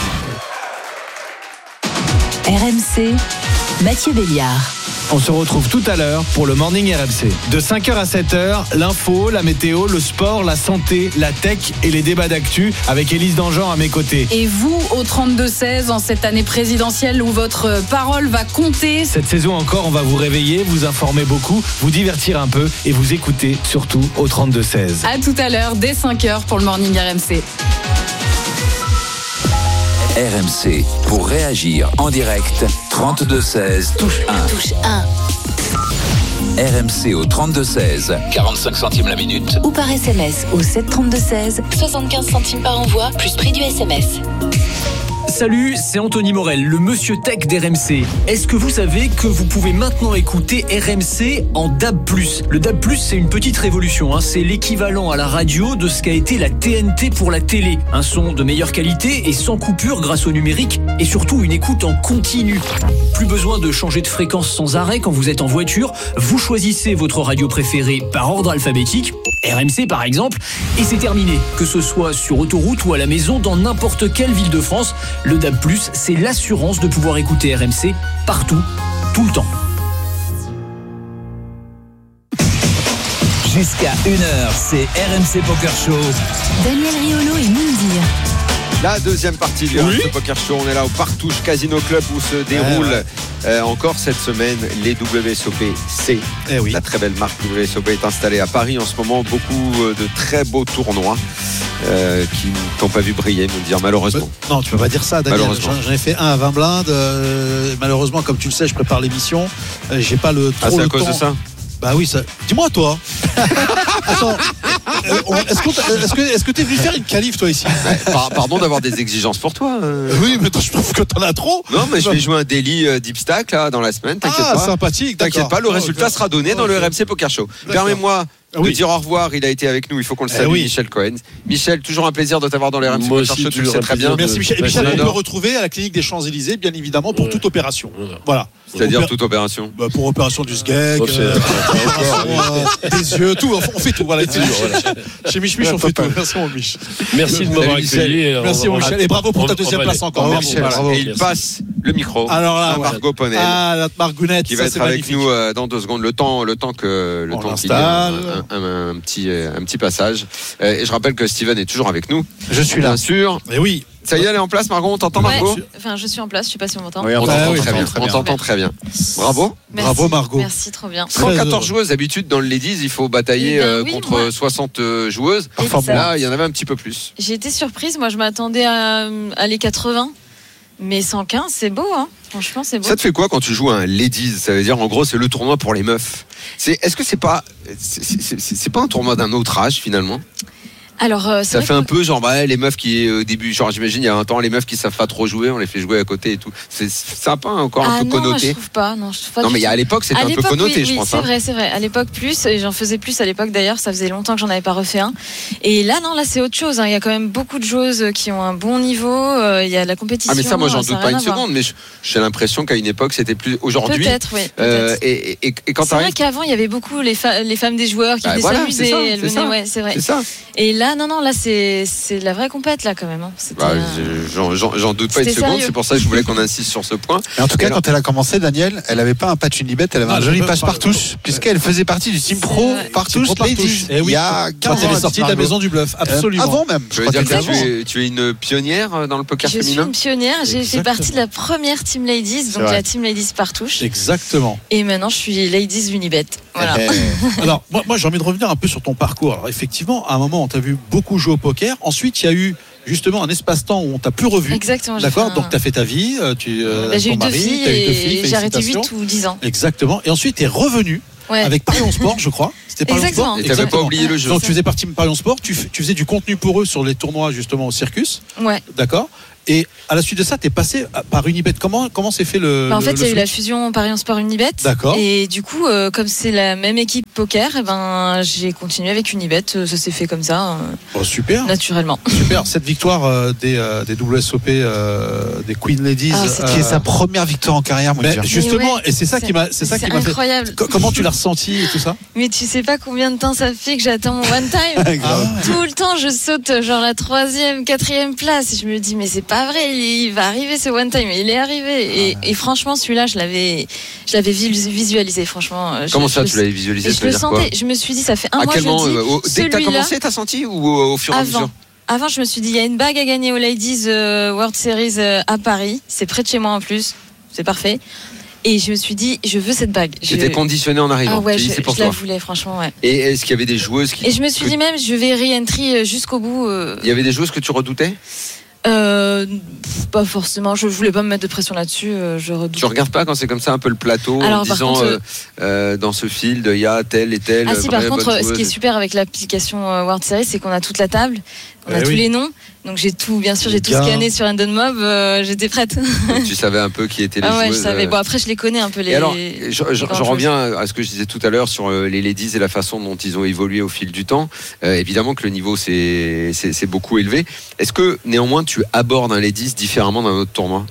R M C, Mathieu Béliard. On se retrouve tout à l'heure pour le Morning R M C. De cinq heures à sept heures, l'info, la météo, le sport, la santé, la tech et les débats d'actu avec Élise Dangean à mes côtés. Et vous, au trente-deux seize, en cette année présidentielle où votre parole va compter, Cette saison encore, on va vous réveiller, vous informer beaucoup, vous divertir un peu et vous écouter surtout au trente-deux seize. à tout à l'heure, dès cinq heures pour le Morning R M C. R M C, pour réagir en direct, trente-deux seize, touche un. Touche un. R M C au trente-deux seize, quarante-cinq centimes la minute. Ou par S M S au sept trente-deux seize, soixante-quinze centimes par envoi, plus prix du S M S. Salut, c'est Anthony Morel, le monsieur tech d'R M C. Est-ce que vous savez que vous pouvez maintenant écouter R M C en D A B plus? Le D A B plus, c'est une petite révolution, hein. C'est l'équivalent à la radio de ce qu'a été la T N T pour la télé. Un son de meilleure qualité et sans coupure grâce au numérique et surtout une écoute en continu. Plus besoin de changer de fréquence sans arrêt quand vous êtes en voiture. Vous choisissez votre radio préférée par ordre alphabétique, R M C par exemple, et c'est terminé. Que ce soit sur autoroute ou à la maison, dans n'importe quelle ville de France, le D A B plus, c'est l'assurance de pouvoir écouter R M C partout, tout le temps. Jusqu'à une heure, c'est R M C Poker Show. Daniel Riolo et Moundir. La deuxième partie du Oui. R M C Poker Show, on est là au Partouche Casino Club où se déroule ouais. euh, encore cette semaine les W S O P C. Eh oui. La très belle marque W S O P est installée à Paris en ce moment. Beaucoup euh, de très beaux tournois euh, qui ne t'ont pas vu briller, nous dire malheureusement. Non, tu peux pas dire ça, Daniel. Malheureusement. J'en j'en ai fait un à vingt blindes. euh, malheureusement, comme tu le sais, je prépare l'émission. Euh, J'ai pas le trop Ah, c'est le à cause temps. de ça Bah oui, ça. Dis-moi, toi. Attends. euh, on- Est-ce qu'on t'a- est-ce que est-ce que t'es venu faire une qualif, toi, ici? Par- Pardon d'avoir des exigences pour toi. euh. Oui, mais toi, je trouve que t'en as trop. Non, mais je vais jouer un daily euh, deep stack là dans la semaine. T'inquiète Ah, pas. sympathique. T'inquiète d'accord. pas, le Oh, résultat ok. sera donné dans le Ok. R M C Poker Show. D'accord. Permets-moi Ah de oui. dire au revoir. Il a été avec nous. Il faut qu'on le Eh salue, oui. Michel Cohen. Michel, toujours un plaisir de t'avoir dans le R M C Moi Poker aussi, Show. Tu le toujours sais un très plaisir bien. de- Merci Michel. Et Ouais, Michel, on j'adore. peut retrouver à la clinique des Champs-Élysées, bien évidemment, pour Ouais. toute opération. Voilà. Voilà. C'est-à-dire Opé- toute opération. Bah, pour opération du sgeg, Oh, c'est- euh, opération, euh, des yeux, tout. On fait tout. Voilà. Chez, chez Mich Mich, on fait tout. Merci mon Mich. Merci de m'avoir Salut, Michel. accueilli. et on Merci va- mon Michel. Et bravo pour on- ta on deuxième va place aller. encore. Bravo, Bravo. Michel. Bravo. Et il passe le micro Alors là, à ouais. Margot Ponel. Ah, notre Margounette, Qui ça, va être c'est avec magnifique. nous euh, dans deux secondes. Le temps, le temps que le On temps qu'il y ait un, l'installe. un- un- un petit, euh, un petit passage. Euh, et je rappelle que Steven est toujours avec nous. Je suis là. Bien sûr. Et oui. Ça y est, elle est en place, Margot. On t'entend, Ouais, Margot enfin, je suis en place, je sais pas si on m'entend. Oui, On on t'entend oui, très on bien. t'entend très On bien. t'entend très bien. Bravo. Merci. Bravo, Margot. Merci, trop bien. cent quatorze heureux. joueuses. D'habitude, dans le Ladies, il faut batailler Eh ben euh, oui, contre moi. soixante euh, joueuses. Enfin, bon. Là, il y en avait un petit peu plus. J'ai été surprise, moi je m'attendais à, à les quatre-vingts, mais cent quinze, c'est beau, hein. Franchement, c'est beau. Ça te fait quoi quand tu joues à un Ladies? Ça veut dire, en gros, c'est le tournoi pour les meufs. C'est, est-ce que c'est pas, c'est, c'est- c'est- c'est pas un tournoi d'un autre âge finalement? Alors, euh, c'est Ça vrai fait que- un peu genre bah, les meufs qui au début, genre j'imagine il y a un temps les meufs qui savent pas trop jouer, on les fait jouer à côté et tout. C'est sympa encore un Ah peu non, connoté. je trouve pas. Non, je trouve pas Non du mais il y a- tout. à l'époque c'était À un peu l'époque, connoté, oui, je oui, pense. c'est hein. vrai, c'est vrai. À l'époque plus, et j'en faisais plus à l'époque d'ailleurs. Ça faisait longtemps que j'en avais pas refait un. Et là, non, là c'est autre chose. hein. Il y a quand même beaucoup de joueuses qui ont un bon niveau. euh, Il y a de la compétition. Ah mais ça moi j'en euh, doute a pas rien une à voir. seconde, mais j'ai l'impression qu'à une époque c'était plus aujourd'hui. Peut-être, oui. Euh, peut-être. et, et, et quand C'est vrai t'arrives, qu'avant il y avait beaucoup les, fa- les femmes des joueurs qui Bah venaient voilà, s'amuser. c'est ça, elles c'est venaient- ça. ouais, c'est vrai. c'est ça. Et là, non, non, là c'est c'est de la vraie compète là quand même. hein. C'était, Bah, euh, je- j'en- j'en j'en doute pas une C'était seconde, sérieux. c'est pour ça que je voulais qu'on insiste sur ce point. Mais en tout Et cas, alors- quand elle a commencé, Daniel, elle avait pas un patch Unibet, elle avait Ah, un je joli peux passe pas- partouche, puisqu'elle faisait partie du team pro vrai. partouche Team Pro Ladies. Partouche. Eh oui, Il y a quand quinze elle ans, est sortie de la Margot. maison du bluff, Euh, absolument. Avant même. Je veux crois dire qu'elle que était tu avant. es, tu es une pionnière euh, dans le poker Je suis féminin. une pionnière. J'ai fait Exactement. partie de la première team Ladies, C'est donc vrai. la team Ladies Partouche. Exactement. Et maintenant, je suis Ladies Unibet. Voilà. Eh, Alors, moi, moi j'ai envie de revenir un peu sur ton parcours. Alors, effectivement, à un moment, on t'a vu beaucoup jouer au poker. Ensuite, il y a eu justement un espace-temps où on t'a plus revu. Exactement. j'ai D'accord, fait un- donc tu as fait ta vie, euh, tu euh, Bah, j'ai ton eu deux mari, filles t'as eu deux et filles, j'ai arrêté félicitations. huit ou dix ans. Exactement. Et ensuite, tu es revenu Ouais. avec Parion Sport, je crois. C'était Parion Exactement. Sport. Et t'avais pas Exactement. oublié le jeu. Donc tu faisais partie de Parion Sport, tu, f- tu faisais du contenu pour eux sur les tournois justement au Circus, Ouais. d'accord. Et à la suite de ça, tu es passé à- par Unibet. Comment comment s'est fait le Bah, en le- fait, le il y a eu la switch fusion Paris Sport Unibet. D'accord. Et du coup, euh, comme c'est la même équipe poker, eh ben, j'ai continué avec Unibet. Euh, Ça s'est fait comme ça, euh, Oh, super, naturellement. super. Cette victoire euh, des, euh, des W S O P, euh, des Queen Ladies, Ah, c'était- Qui est euh, sa première victoire en carrière, moi, mais je dirais. justement, ouais, et c'est ça qui m'a, c'est ça qui m'a fait. incroyable. Co- Comment tu l'as ressenti et tout ça? Mais tu sais pas combien de temps ça fait que j'attends mon one time. Ah, Tout le temps, je saute genre la troisième, quatrième place. Et je me dis, mais c'est pas vrai, il, il va arriver ce one time. Et il est arrivé. Et, et franchement, celui-là, je l'avais, je l'avais vis- visualisé. Franchement. Je- Comment ça, je- tu l'avais visualisé? Et Ça je veut le dire quoi? sentais. Je me suis dit, ça fait un À mois quel je me moment dis, euh, au- Dès que t'as celui-là- commencé, t'as senti ou au, au fur et à mesure? Avant. Avant, je me suis dit, il y a une bague à gagner aux Ladies euh, World Series euh, à Paris. C'est près de chez moi en plus. C'est parfait. Et je me suis dit, je veux cette bague. Je- J'étais conditionné en arrivant. Ah ouais, Tu dis, je, c'est pour je la toi. voulais, franchement, ouais. Et est-ce qu'il y avait des joueuses qui. Et je me suis que- dit même, je vais re-entry euh, jusqu'au bout. euh, Il y avait des joueuses que tu redoutais? euh, pff, pas forcément. Je voulais pas me mettre de pression là-dessus. euh, je redoute. Tu regardes pas quand c'est comme ça un peu le plateau Alors, en par disant contre, euh, euh, dans ce field il y a telle et telle. Ah si, vraie par contre, bonne ce qui est joueuse. super avec l'application euh, World Series, c'est qu'on a toute la table, on a Eh tous oui. les noms. Donc j'ai tout, bien sûr, j'ai tout Bien. scanné sur Random Mob. euh, J'étais prête. Tu savais un peu qui étaient les Ah ouais, je joueuses. savais. euh, Bon après, je les connais un peu les. Et alors, je, je- les je grandes reviens à ce que je disais tout à l'heure sur euh, les ladies et la façon dont ils ont évolué au fil du temps. Euh, évidemment que le niveau s'est c'est- c'est beaucoup élevé. Est-ce que néanmoins tu abordes un ladies différemment d'un autre tournoi?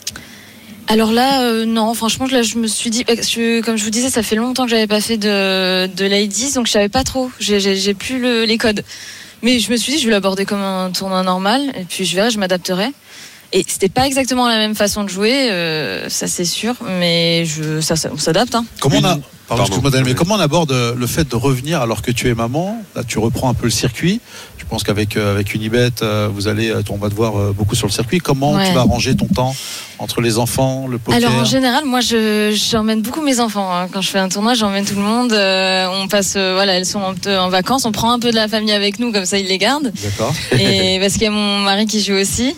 Alors là, euh, non, franchement, là, je me suis dit, parce que, comme je vous disais, ça fait longtemps que j'avais pas fait de, de ladies, donc je savais pas trop. J'ai, j'ai, j'ai plus le- les codes. Mais je me suis dit, je vais l'aborder comme un tournoi normal, et puis je verrai, je m'adapterai. Et c'était pas exactement la même façon de jouer, euh, ça c'est sûr, mais je, ça, ça- on s'adapte. Hein. Comment on a, Une- pardon, Pardon. excuse-moi, Daniel, mais comment on aborde euh, le fait de revenir alors que tu es maman? Là, tu reprends un peu le circuit. Je pense qu'avec euh, avec Unibet, euh, vous allez, euh, on va te voir euh, beaucoup sur le circuit. Comment Ouais. tu vas arranger ton temps entre les enfants, le poker? Alors en général, moi, je, j'emmène beaucoup mes enfants. hein. Quand je fais un tournoi, j'emmène tout le monde. euh, on passe, euh, voilà, elles sont en, en vacances. On prend un peu de la famille avec nous, comme ça ils les gardent. D'accord. Et parce qu'il y a mon mari qui joue aussi.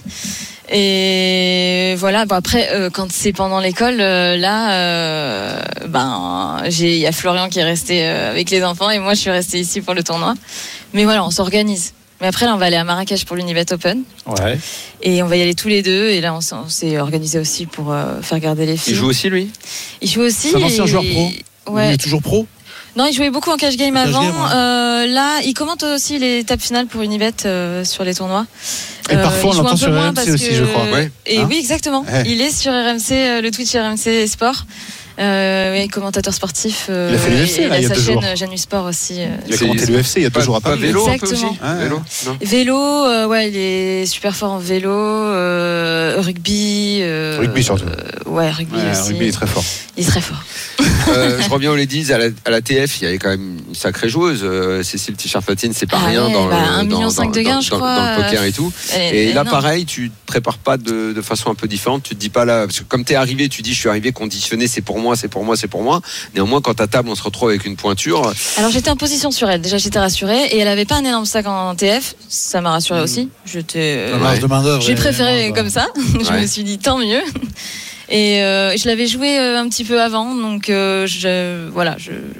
Et voilà. Bon après, euh, quand c'est pendant l'école, euh, là, euh, ben, j'ai, il y a Florian qui est resté euh, avec les enfants et moi, je suis restée ici pour le tournoi. Mais voilà, on s'organise. Mais après, là, on va aller à Marrakech pour l'Unibet Open Ouais. et on va y aller tous les deux. Et là, on s'est, on s'est organisé aussi pour euh, faire garder les filles. Il joue aussi lui? Il joue aussi. C'est un ancien et- joueur pro. Il Ouais. est toujours pro. Non, il jouait beaucoup en cash game En cash avant. game, ouais. Euh, là, il commente aussi les étapes finales pour Unibet euh, sur les tournois. Et parfois, on il joue un l'entend peu sur moins R M C parce aussi, que- je crois. Ouais. Et Hein oui, exactement. Ouais. Il est sur R M C, euh, le Twitch R M C Sport. Euh, oui, commentateur sportif. euh, Il a fait l'U F C, et là, il y a sa deux chaîne jours. euh, Janus Sport aussi. euh, Il a C'est- commenté l'U F C il y a deux Pas, jours à pas Paris. vélo un peu aussi? Exactement. Ouais. Vélo non. Vélo, euh, ouais, il est super fort en vélo. euh, rugby. euh, Rugby surtout. euh, ouais, rugby Ouais, aussi. rugby est très fort. Il est très fort. Euh, je reviens aux ladies à la, à la T F, il y avait quand même une sacrée joueuse. Euh, Cécile Ticharfatine, c'est pas Ah rien ouais, dans, bah, le, un dans, million cinq de dans- gains, je dans- crois. dans le poker et tout. Elle est Et là, énorme. pareil, tu te prépares pas de, de façon un peu différente. Tu te dis pas là, parce que comme t'es arrivé, tu dis je suis arrivé conditionné, c'est pour moi, c'est pour moi, c'est pour moi. Néanmoins, quand à table, on se retrouve avec une pointure. Alors j'étais en position sur elle, déjà j'étais rassurée et elle avait pas un énorme sac en T F, ça m'a rassurée aussi. J'étais, La marge de main d'œuvre. j'ai est- préféré ouais. comme ça. Je Ouais. me suis dit tant mieux. Et euh, je l'avais joué euh, un petit peu avant, donc euh, je, voilà, je,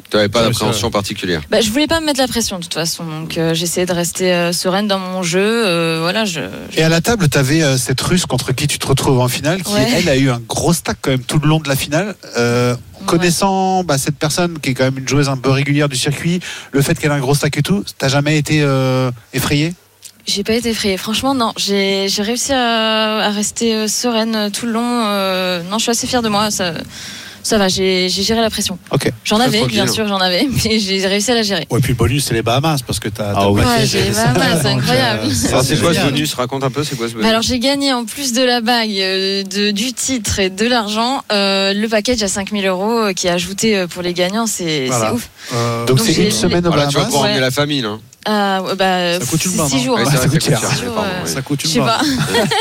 Tu n'avais pas Ouais, d'appréhension ça- particulière. Bah, je voulais pas me mettre la pression de toute façon, donc euh, j'essayais de rester euh, sereine dans mon jeu. euh, voilà, je. je- Et à la table, tu avais euh, cette Russe contre qui tu te retrouves en finale, qui Ouais. elle a eu un gros stack quand même tout le long de la finale. Euh, Connaissant bah, cette personne qui est quand même une joueuse un peu régulière du circuit, le fait qu'elle a un gros stack et tout, t'as jamais été euh, effrayé? J'ai pas été effrayée. Franchement, non. J'ai j'ai réussi à, à rester euh, sereine euh, tout le long. euh, non, je suis assez fière de moi. Ça, ça va. J'ai j'ai géré la pression. Ok. J'en Très avais, tranquille. bien sûr, j'en avais, mais j'ai réussi à la gérer. Ouais, puis le bonus, c'est les Bahamas, parce que t'as. Ah oui. Ouais, j'ai les Bahamas, c'est incroyable. Alors, c'est quoi ce génial. bonus? Raconte un peu, c'est quoi ce bonus? Bah alors j'ai gagné en plus de la bague, euh, de, du titre et de l'argent, euh, le package à cinq mille euros euh, qui est ajouté euh, pour les gagnants, c'est Voilà. c'est ouf. Euh, Donc Donc c'est j'ai- une semaine au Voilà, tu vas Bahamas. pouvoir Ouais. emmener la famille, là. Ah, ouais, bah, Ça coûte une blinde, six hein. jours. Ouais, hein. c'est vrai, ça coûte ça coûte cher. cher. Jours, Pardon, euh, ouais. ça coûte Je une sais blinde. pas.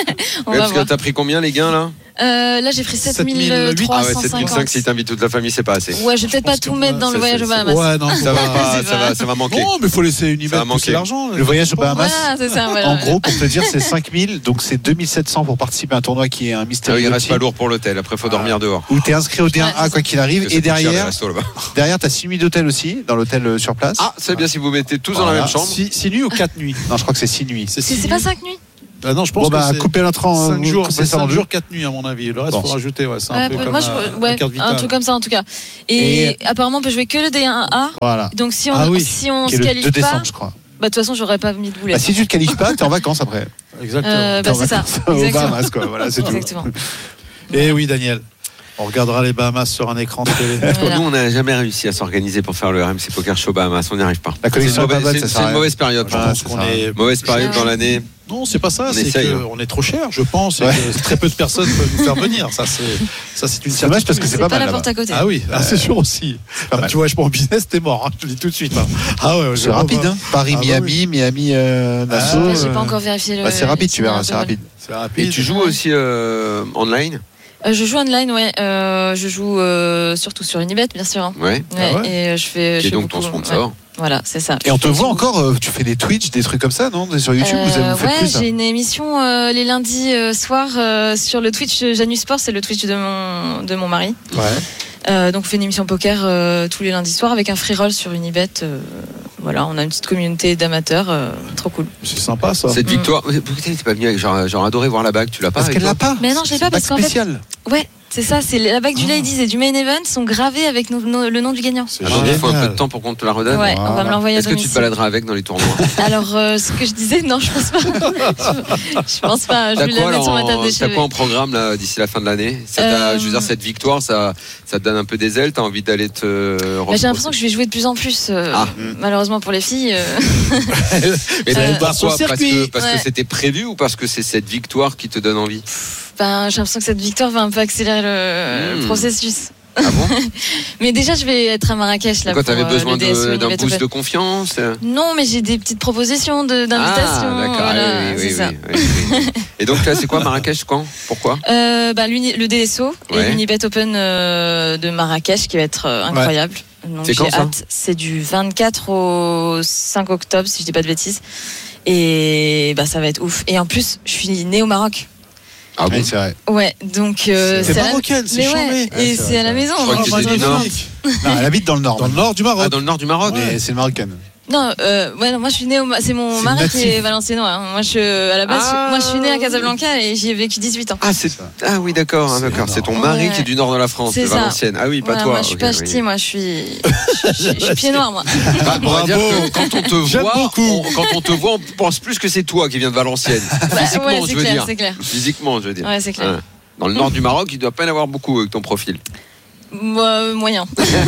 On Ouais, va parce que voir. t'as pris combien, les gains, là? Euh, là j'ai pris sept mille Ah ouais, trois cent sept mille cinq, si cinquante. t'invites toute la famille, c'est pas assez. Ouais, je vais peut-être pas pense tout que mettre dans ça, le voyage c'est- au Bahamas. Ouais, non, faut Ça va pas- pas, c'est ça pas- va, ça va manquer. Non, mais faut laisser une Ça va pousser manquer. l'argent. Le voyage aux Bahamas. Voilà, c'est ça. Voilà. En gros, pour te dire, c'est cinq mille, donc c'est deux mille sept cents pour participer à un tournoi qui est un Ah mystère. oui, il reste pas lourd pour l'hôtel. Après, faut dormir dehors. Où t'es inscrit au D un Ouais, A c'est quoi qu'il arrive, Parce que et ça coûte cher, les derrière, restos, là-bas. derrière t'as six nuits d'hôtel aussi, dans l'hôtel euh, sur place. Ah, c'est bien si vous mettez tous dans la Voilà. même chambre. six nuits ou quatre nuits? Non, je crois que c'est six nuits. C'est c'est pas cinq nuits. Ah non, je pense Bon bah, que c'est couper notre en cinq jours, c'est ça en cinq deux. jours, quatre nuits à mon avis. Le reste, Bon. faut rajouter. Ouais, c'est un Ouais, peu bah, comme moi, je- la- ouais, la carte un vitale. truc comme ça en tout cas. Et, Et- apparemment, on peut jouer que le D un A. Voilà. Donc si on, Ah oui. si on Qui est se le qualifie deux pas, décembre, je crois. bah de toute façon, j'aurais pas mis de boulet. Bah, si tu te qualifies pas, t'es en vacances après. Exactement. Euh, T'es bah en c'est ça. vacances Au Exactement. Bahamas, quoi. Voilà, c'est tout. Exactement. Et oui, Daniel. On regardera les Bahamas sur un écran de télé. Voilà. Nous, on n'a jamais réussi à s'organiser pour faire le R M C Poker Show Bahamas. On n'y arrive pas. La C'est une connexion est pas mauvaise, bonne, c'est- ça c'est sert à une rien. mauvaise période. Je pour pense nous. qu'on est. Mauvaise période dans l'année. Non, c'est pas ça. On C'est essaye, hein. qu'on est trop cher, je pense. Et Ouais. que très peu de personnes peuvent nous faire venir. Ça, c'est ça, c'est une C'est dommage parce que certitude. c'est C'est pas pas mal la là-bas. porte à côté. Ah oui, ah, c'est sûr aussi. pas Ah, mal. tu vois, je prends en business, t'es mort. hein, je te le dis tout de suite. hein. Ah ouais, C'est rapide, hein. Paris, Ah bah Miami, Miami, euh, Nassau. Ouais, J'ai euh, pas encore vérifié le. bah, c'est rapide, tu verras, c'est l'itinéraire. rapide. C'est rapide. Et tu joues aussi euh, online? Euh, je joue online, ouais. Euh, je joue euh, surtout sur Unibet, bien sûr. hein. Ouais. Ouais, Ah ouais. Et euh, je fais. je Qui est fais donc ton beaucoup, sponsor. ouais. Voilà, c'est ça. Et on te Je fais voit du- encore, euh, tu fais des Twitch, des trucs comme ça, non? Sur YouTube, vous avez Euh, vous faites ouais, plus ça? j'ai une émission euh, les lundis euh, soirs euh, sur le Twitch de Janus Sport, c'est le Twitch de mon, de mon mari. Ouais. Euh, donc on fait une émission poker euh, tous les lundis soirs avec un free roll sur Unibet. euh, voilà, on a une petite communauté d'amateurs, euh, trop cool. C'est sympa ça. Cette Mm. victoire. Pourquoi t'es pas venu avec. J'aurais j'aurais adoré voir la bague. Tu l'as pas? Parce avec qu'elle toi l'a pas. Mais non, je l'ai pas parce Bac qu'en fait, spécial. ouais, c'est ça, c'est la bague du Ladies et du Main Event sont gravées avec nos- nos- le nom du gagnant. C'est Alors, il faut un peu génial. de temps pour qu'on te la redonne. Ouais, on va me l'envoyer à Est-ce que tu domicile. te baladeras avec dans les tournois? Alors, euh, ce que je disais, non, je pense pas. je, je pense pas. Je T'as vais quoi, la mettre sur ma là, table en- de t'as cheveux. quoi en programme là d'ici la fin de l'année? Ça t'a- Euh, Je veux dire, cette victoire, ça, ça te donne un peu des ailes. T'as envie d'aller te. Bah, j'ai l'impression que je vais jouer de plus en plus. euh, Ah. Malheureusement pour les filles. euh, Mais Euh, pourquoi? sur le Parce que circuit. parce que Ouais. c'était prévu ou parce que c'est cette victoire qui te donne envie? ben, j'ai l'impression que cette victoire va un peu accélérer le, Mmh. le processus. Ah bon? Mais déjà, je vais être à Marrakech là. Pourquoi pour, t'avais euh, besoin le D S O de- d'un Unibet boost Open. de confiance? Non, mais j'ai des petites propositions de- d'invitation. Ah, d'accord. voilà, Ah, oui, oui, c'est oui, ça. oui, oui, oui. Et donc là, c'est quoi Marrakech? Quand? Pourquoi? Euh, bah, l'uni- le D S O Ouais. et l'Unibet Open euh, de Marrakech qui va être euh, incroyable. Donc C'est j'ai quand, ça hâte. C'est du vingt-quatre au cinq octobre, si je dis pas de bêtises. Et bah, ça va être ouf. Et en plus, je suis née au Maroc. Ah bon? Oui, c'est vrai. Ouais, donc euh, C'est à la- marocaine, c'est Mais ouais, chambé. et Ouais, c'est c'est à la maison. Je crois donc- que t'étais du Nord. Non, elle habite dans le nord. Dans le nord du Maroc. Ah, dans le nord du Maroc? Mais c'est une marocaine. Non, euh, ouais, non, moi je suis née au Ma- c'est mon C'est mari natif. qui est valenciennois. hein. Moi je à la base, Ah. je- moi je suis née à Casablanca et j'y ai vécu dix-huit ans. Ah, c'est... ah oui, d'accord, hein, d'accord. C'est ton mari Ouais. qui est du nord de la France, de C'est ça. Valenciennes. Ah oui, pas Voilà, toi. moi je suis Ok, pas oui. ch'ti, moi je suis je suis- je suis pied noir moi. Bah, on va dire que quand on te J'aime voit, beaucoup. on- quand on te voit, on pense plus que c'est toi qui viens de Valenciennes. Bah, Physiquement, ouais, je c'est veux clair, dire. c'est clair. Physiquement, je veux dire. Ouais, c'est clair. Ouais. Dans le nord du Maroc, il doit pas y en avoir beaucoup avec ton profil. Moi, euh, moyen.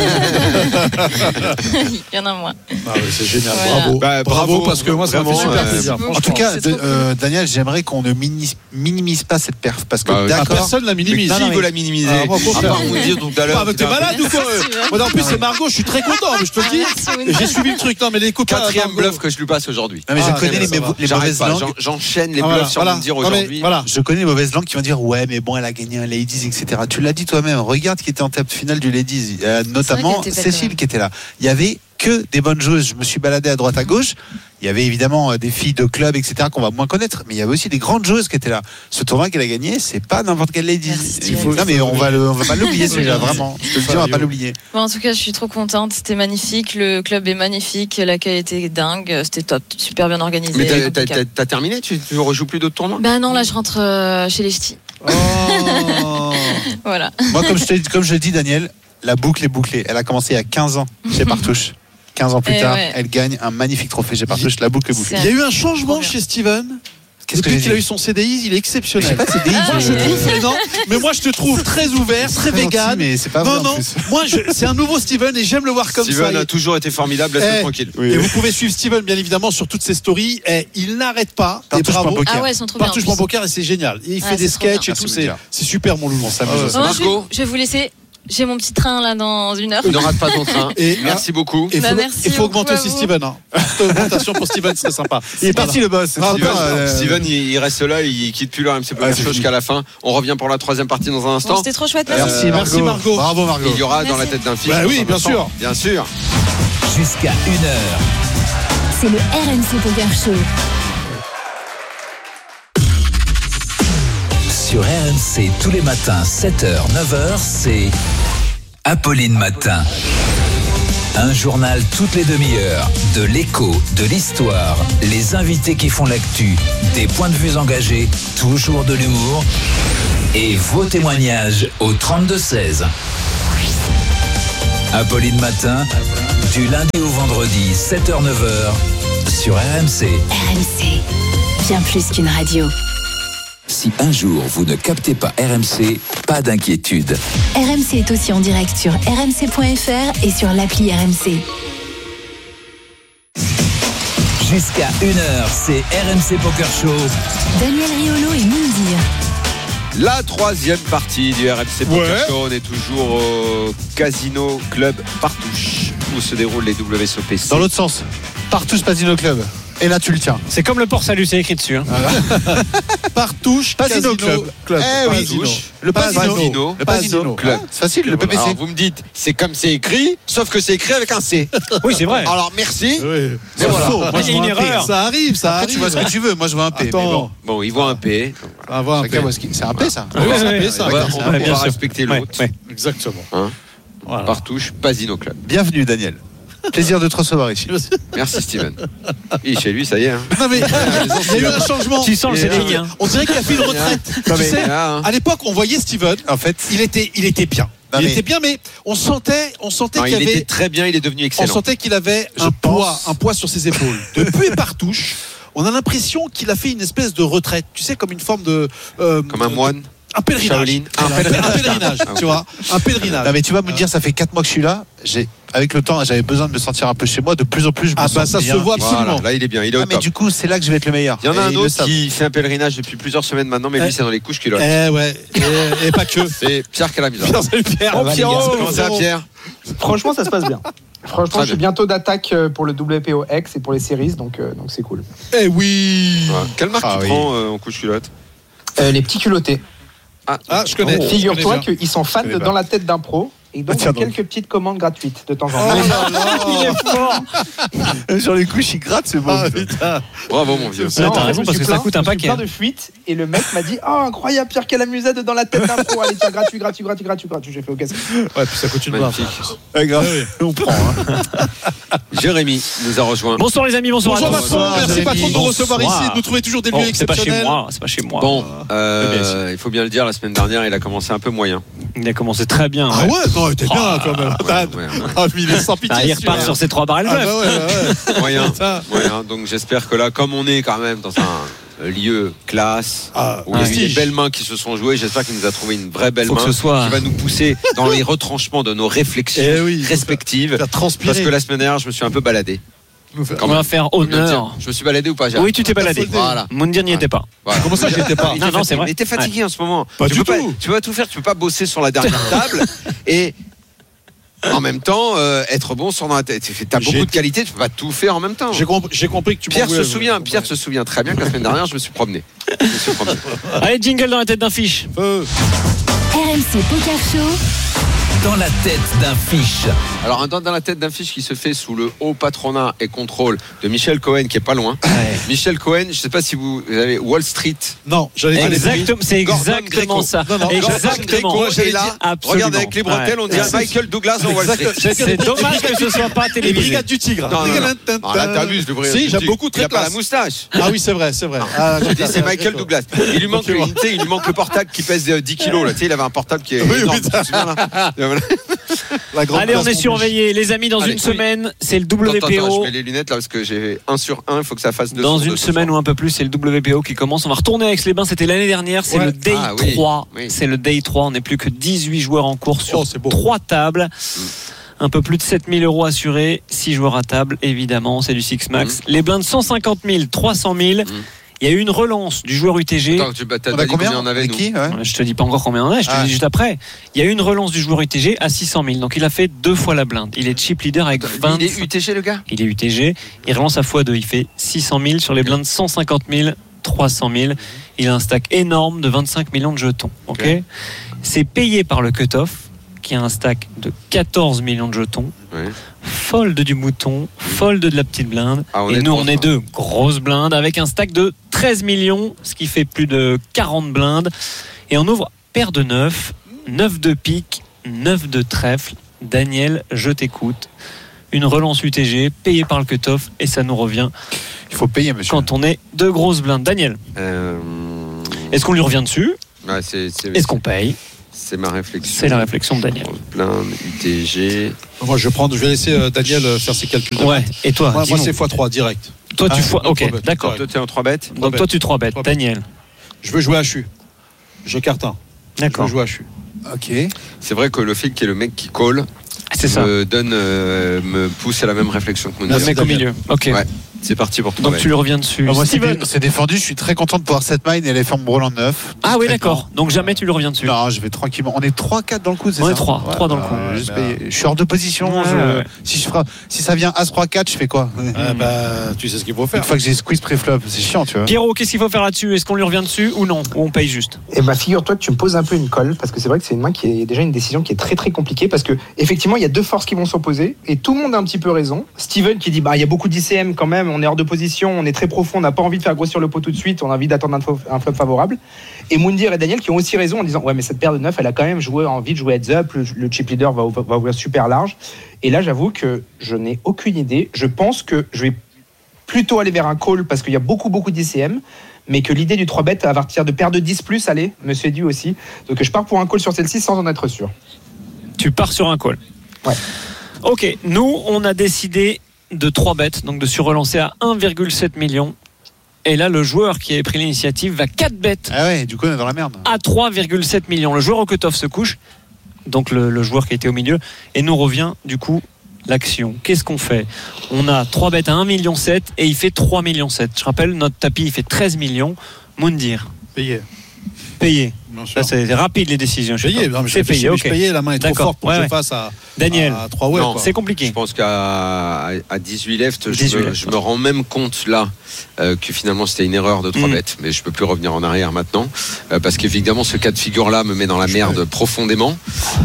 Il y en a moins. Ah ouais, c'est génial. Voilà. Bravo. Bah, bravo. bravo, Parce que moi, ça me fait vraiment, super euh, plaisir. merci En franchement. tout cas, c'est de- trop cool. euh, Daniel, j'aimerais qu'on ne mini- minimise pas cette perf. Parce que Bah, oui. Ah, d'accord. personne la minimise. Non, non, il mais- veut la minimiser. Ah, moi, faut à faire. part vous dire tout à l'heure. Ah, mais t'es putain, malade ou quoi Merci, ouais. Moi, en plus, c'est Margot, je suis très content, mais je te le dis. Merci, Ouna. J'ai suivi le truc. Non, mais les copains. Quatrième Margot- bluff que je lui passe aujourd'hui. Non, mais Ah, je connais ça les, va. mévo- les J'arrête mauvaises pas, langues. j'en- j'enchaîne les Ah, voilà, bluffs sur voilà. me dire Non, mais aujourd'hui. Voilà. Je connais les mauvaises langues qui vont dire ouais mais bon elle a gagné un Ladies etc. Tu l'as dit toi-même. Regarde qui était en table finale du Ladies, euh, notamment qu'elle était belle, Cécile ouais. qui était là. Il y avait que des bonnes joueuses. Je me suis baladé à droite à gauche. Il y avait évidemment des filles de club, et cetera, qu'on va moins connaître, mais il y avait aussi des grandes joueuses qui étaient là. Ce tournoi qu'elle a gagné, c'est pas n'importe quelle lady. Il faut... Non, mais on va, le... on va pas l'oublier, déjà, vraiment. Je te le dis, on va pas l'oublier. Bon, en tout cas, je suis trop contente. C'était magnifique. Le club est magnifique. L'accueil était dingue. C'était top. Super bien organisé. Mais t'as, t'as, t'as, t'as terminé tu, tu rejoues plus d'autres tournois? Ben non, là, je rentre euh, chez les ch'tis. Oh. Voilà. Moi, comme je, te, comme je l'ai dit, Daniel, la boucle est bouclée. Elle a commencé il y a quinze ans chez Partouche. quinze ans plus Et tard, ouais. elle gagne un magnifique trophée chez Partouche. La boucle est bouclée. Il y a eu un changement chez Steven. Qu'est-ce Depuis que qu'il a eu son C D I, il est exceptionnel. Je sais pas C D I. Moi, je trouve, mais non, mais moi, je te trouve très ouvert, très, très vegan. gentil, mais c'est pas non, vrai en non. plus. Moi, je, c'est un nouveau Steven et j'aime le voir comme Steven ça. a toujours été formidable, laisse-le Eh, tranquille. Et vous pouvez suivre Steven, bien évidemment, sur toutes ses stories. Et il n'arrête pas. Et Partouche bravo. point poker. Ah ouais, ils sont trop bien. Partouche point poker et c'est génial. Et il Ouais, fait des c'est trop sketchs bien. et tout. Merci, C'est, Lydia. c'est super, mon loulou. On s'amuse Ah, aussi. Bon, je, Margot. je vais vous laisser. J'ai mon petit train là dans une heure. Ne rate pas ton train. Et- Merci beaucoup. Il Bah, faut, merci il faut beaucoup augmenter à aussi vous. Steven. Hein. Petite augmentation pour Steven serait sympa. Il est parti le boss. c'est Ah, Steven, bah, euh, Steven, il il reste là, il quitte plus le R M C Poker Ah, c'est Show fini. jusqu'à la fin. On revient pour la troisième partie dans un Bon, instant. c'était trop chouette. Merci, Merci. merci Margot. Bravo Margot. Il y aura dans la Merci. tête d'un film. Bah oui, dans un bien instant. sûr. Bien sûr. Jusqu'à une heure. C'est le R M C Poker Show. Sur R M C tous les matins, sept heures, neuf heures, c'est Apolline Matin. Un journal toutes les demi-heures, de l'écho, de l'histoire, les invités qui font l'actu, des points de vue engagés, toujours de l'humour et vos témoignages au trente-deux seize. Apolline Matin, du lundi au vendredi, sept heures neuf heures, sur R M C. R M C, bien plus qu'une radio. Si un jour vous ne captez pas R M C, pas d'inquiétude. R M C est aussi en direct sur r m c point f r et sur l'appli R M C. Jusqu'à une heure, c'est R M C Poker Show. Daniel Riolo et Moundir. La troisième partie du R M C Poker Ouais. Show. On est toujours au Casino Club Partouche où se déroulent les W S O P. Dans l'autre sens. Partouche Pasino Club. Et là, tu le tiens. C'est comme le port salut, c'est écrit dessus. Hein. Partouche, Pasino Casino Club. Eh oui. Pasino. Le Pasino. Pasino. Le Pasino. Club. Ah, c'est facile, le P P C. Alors vous me dites, c'est comme c'est écrit, sauf que c'est écrit avec un C. Oui, c'est vrai. Alors merci. Oui. Mais voilà. Faux. Moi, Il y a je une vois un P. erreur. Ça arrive, ça Après, arrive. tu vois ce que tu veux. Moi, je vois un P. Mais Attends. bon. Bon, il voit un P. On va voir un Chacun P. voit ce qu'il- C'est un P, ça. Oui, Ouais, c'est un ouais, P, ça. On va, D'accord, on ça. va bien pouvoir sûr. respecter Ouais, l'autre. ouais. Exactement. Hein Voilà. Partouche, Pasino Club. Bienvenue, Daniel. Plaisir de te recevoir ici. Merci Steven. Et chez lui, ça y est. Hein. Non mais il y a eu un changement. Tu sens le Et C D I. là, Hein. On dirait qu'il a fait une retraite. Non, Tu mais- sais, Là, hein. à l'époque, on voyait Steven. En fait, Il était, il était bien. Non, il mais- était bien, mais on sentait, on sentait Non, qu'il il avait, était très bien, il est devenu on excellent. sentait qu'il avait Je un pense- poids, un poids sur ses épaules. Depuis Partouche, on a l'impression qu'il a fait une espèce de retraite. Tu sais, comme une forme de, euh, Comme un moine. un pèlerinage. Shaolin. Un, pèlerinage, un pèlerinage, Ah, tu vois, un pèlerinage. non, mais tu vas me dire, ça fait quatre mois que je suis là. J'ai, avec le temps, j'avais besoin de me sentir un peu chez moi. De plus en plus, je me Ah sens bah ça bien. se voit absolument. Voilà, là il est bien, il est au Ah, mais top. du coup, c'est là que je vais être le meilleur. Il y en a Et un ils le autre savent. qui fait un pèlerinage depuis plusieurs semaines maintenant, mais Eh. lui c'est dans les couches culottes. Eh ouais, et, et pas que. C'est Pierre Calamusa. Salut Pierre. Ça va, les gars. Comment ça, Pierre? Franchement, ça se passe bien. Franchement, Très je suis bien. bientôt d'attaque euh, pour le W P O X et pour les séries, donc euh, donc c'est cool. Eh oui. Ouais. Quelle marque Ah tu oui. prends euh, en couches culottes? Euh, les petits culottés. Ah, Ah, je connais. Oh. Je Figure-toi connais bien. qu'ils sont fans connais de pas. Dans la tête d'un pro. Et donc, Ah, tiens il y a donc. quelques petites commandes gratuites de temps en Oh temps. là là. Il est fort. Sur les couches, il gratte, c'est bon. Ah, putain. Bravo mon vieux. Ouais, t'as en fait, raison, je me parce suis que ça plaint- coûte un je me suis paquet. plaint de fuite et le mec m'a dit oh incroyable Pierre Calamusa de Dans la tête d'un pro. Allez tiens gratuit gratuit gratuit gratuit gratuit. J'ai fait ok. c'est bon. Ouais, puis ça coûte une barre. Magnifique. Ouais, grave. Ouais, ouais. On prend. Hein. Jérémy nous a rejoint. Bonsoir les amis, bonsoir, Bonjour à tous. patron, merci Jérémy. patron de nous recevoir Bonsoir. ici, de nous trouver toujours des lieux Oh, c'est pas chez exceptionnels. moi, c'est pas chez moi. Bon, euh, bien sûr. il faut bien le dire, la semaine dernière, il a commencé un peu moyen. Il a commencé très bien. Ah ouais. ouais, non, t'es bien quand même. Ouais, ouais, Ah, lui, il est sans pitié. Ah, il repart celui-là. sur ses trois barres Ah le bah ouais, ouais, ouais. Moyen. Putain. Moyen. Donc j'espère que là, comme on est quand même dans un lieu classe, Ah, où il y a eu prestige. des belles mains qui se sont jouées, j'espère qu'il nous a trouvé une vraie belle Faut main que ce soit- qui va nous pousser dans les retranchements de nos réflexions Eh oui. respectives. Faire transpirer. Parce que la semaine dernière, je me suis un peu baladé. Nous faire- Quand On même. va faire Faut bien le dire. honneur. Je me suis baladé ou pas, Gérard? Oui, tu t'es baladé. Voilà. Moundir n'y était pas. Voilà. Comment ça, j'étais pas Il Non, était non, c'est fatigué. vrai. Il était fatigué en ce moment. Pas tu du peux tout. tu vas tout faire, tu peux pas bosser sur la dernière table et en même temps euh, être bon sur dans la tête. T'as J'ai- beaucoup de qualités, tu peux pas tout faire en même temps. J'ai compris, j'ai compris que tu Pierre m'en se voulais. souvient, Pierre se souvient très bien que la semaine dernière, je me suis promené. Je me suis promené. Allez, jingle dans la tête d'un fiche. Feu. R M C Poker Show. dans la tête d'un fiche. Alors un dans, dans la tête d'un fiche qui se fait sous le haut patronat et contrôle de Michel Cohen qui est pas loin. Ouais. Michel Cohen, je ne sais pas si vous avez Wall Street. Non, j'allais dire exactement, c'est exactement ça. Non, non, exactement. Gordon Greco est là. Regarde avec les bretelles, on dirait Michael Douglas dans Wall Street. C'est dommage que ce soit pas télévisé. Les Brigades du Tigre. Non, non, non. non là, t'abuses, le Brigade. Si, j'aime beaucoup, très classe. Il a pas la moustache. Ah oui, c'est vrai, c'est vrai. Ah, je dis, c'est Michael Douglas. Il lui manque, il, il lui manque le portable qui pèse dix kilos. Là, tu sais, il avait un portable qui est oui, énorme. Oui, allez, on est surveillés, les amis. Dans Allez, une oui. semaine, c'est le W P O. Attends, attends, je mets les lunettes là parce que j'ai un sur un. Il faut que ça fasse deux. Dans une semaine ou un peu plus, c'est le W P O qui commence. On va retourner à Aix-les-Bains. C'était l'année dernière. C'est ouais. le Day ah, trois. Oui, oui. C'est le Day trois. On n'est plus que dix-huit joueurs en course sur oh, trois tables. Mm. Un peu plus de sept mille euros assurés. six joueurs à table, évidemment. C'est du Six Max. Mm. Les blindes cent cinquante mille, trois cent mille. Mm. Il y a eu une relance du joueur U T G. Attends, tu bah, on a combien, combien on avait nous qui, ouais. Je te dis pas encore combien on a, je te ah. dis juste après. Il y a eu une relance du joueur U T G à six cent mille. Donc il a fait deux fois la blinde. Il est chip leader avec vingt. Il est U T G le gars. Il est U T G. Il relance à fois deux. Il fait six cent mille sur les blindes cent cinquante mille, trois cent mille. Il a un stack énorme de vingt-cinq millions de jetons. Ok. okay. C'est payé par le cut-off qui a un stack de quatorze millions de jetons. Ouais. Fold du mouton, fold de la petite blinde. Ah, et nous, on est deux grosses blindes avec un stack de treize millions, ce qui fait plus de quarante blindes. Et on ouvre paire de neuf, neuf de pique, neuf de trèfle. Daniel, je t'écoute. Une relance U T G payée par le cut-off et ça nous revient. Il faut payer, monsieur. Quand on est deux grosses blindes. Daniel, euh... est-ce qu'on lui revient dessus bah, c'est, c'est, Est-ce qu'on paye? C'est ma réflexion. C'est la réflexion de Daniel. Blinde, U T G. Moi, je vais prendre, je vais laisser euh, Daniel faire ses calculs. Ouais. Et toi? Moi, moi c'est fois trois direct. Toi, tu ah, fois. Ok, bêtes, d'accord. Toi, tu es en trois bêtes. Donc, toi, tu trois bêtes. Daniel. Je veux jouer à Chu. Je carte un. D'accord. Je veux jouer à Chu. Ok. C'est vrai que le fait qu'il y ait le mec qui call, c'est ça. Me donne, euh, me pousse à la même réflexion que mon. Le mec au milieu. Ok. Ouais. C'est parti pour toi. Donc tu lui reviens dessus. Ah, moi, Steven, c'est défendu. Je suis très content de pouvoir set mine et les faire me brûler en neuf. Ah oui, d'accord. Donc jamais tu lui reviens dessus. Non, je vais tranquillement. On est trois quatre dans le coup, c'est on ça? On est trois, trois dans le coup. Euh, juste je suis hors de position. Ouais, je... ouais. Si, je ferai... si ça vient As trois quatre, je fais quoi? Ah bah, tu sais ce qu'il faut faire. Une fois que j'ai squeeze pré-flop, c'est chiant, tu vois. Pierrot, qu'est-ce qu'il faut faire là-dessus? Est-ce qu'on lui revient dessus ou non? Ou on paye juste? Eh bah, figure-toi que tu me poses un peu une colle parce que c'est vrai que c'est une main qui est déjà une décision qui est très très compliquée parce que effectivement il y a deux forces qui vont s'opposer et tout le monde a un petit peu raison. Steven qui dit bah il y a beaucoup d'I C M quand même, on est hors de position, on est très profond, on n'a pas envie de faire grossir le pot tout de suite, on a envie d'attendre un, fo- un flop favorable. Et Moundir et Daniel qui ont aussi raison en disant ouais mais cette paire de neuf elle a quand même joué, envie de jouer heads up, le, le chip leader va, va ouvrir super large. Et là j'avoue que je n'ai aucune idée. Je pense que je vais plutôt aller vers un call parce qu'il y a beaucoup beaucoup d'I C M. Mais que l'idée du trois bet à partir de paire de dix plus, allez, me séduit aussi. Donc je pars pour un call sur celle-ci sans en être sûr. Tu pars sur un call. Ouais. Ok, nous on a décidé de trois bets, donc de surrelancer à un virgule sept million. Et là, le joueur qui avait pris l'initiative va quatre bets. Ah ouais, du coup on est dans la merde. À trois virgule sept millions. Le joueur au cut-off se couche, donc le, le joueur qui était au milieu, et nous revient du coup l'action. Qu'est-ce qu'on fait? On a trois bêtes à un virgule sept million et il fait trois virgule sept millions. Je rappelle, notre tapis il fait treize millions. Moundir. Payé. Payé. Là, c'est rapide les décisions. Payé, non, c'est payé. Ok. Payé, la main est trop forte pour ouais, que je fasse à, Daniel. à trois ouais. Non, c'est compliqué. Je pense qu'à à dix-huit left, je, me, je me rends même compte là euh, que finalement c'était une erreur de trois mm. bêtes, mais je peux plus revenir en arrière maintenant euh, parce qu'évidemment ce cas de figure là me met dans la merde ouais. profondément.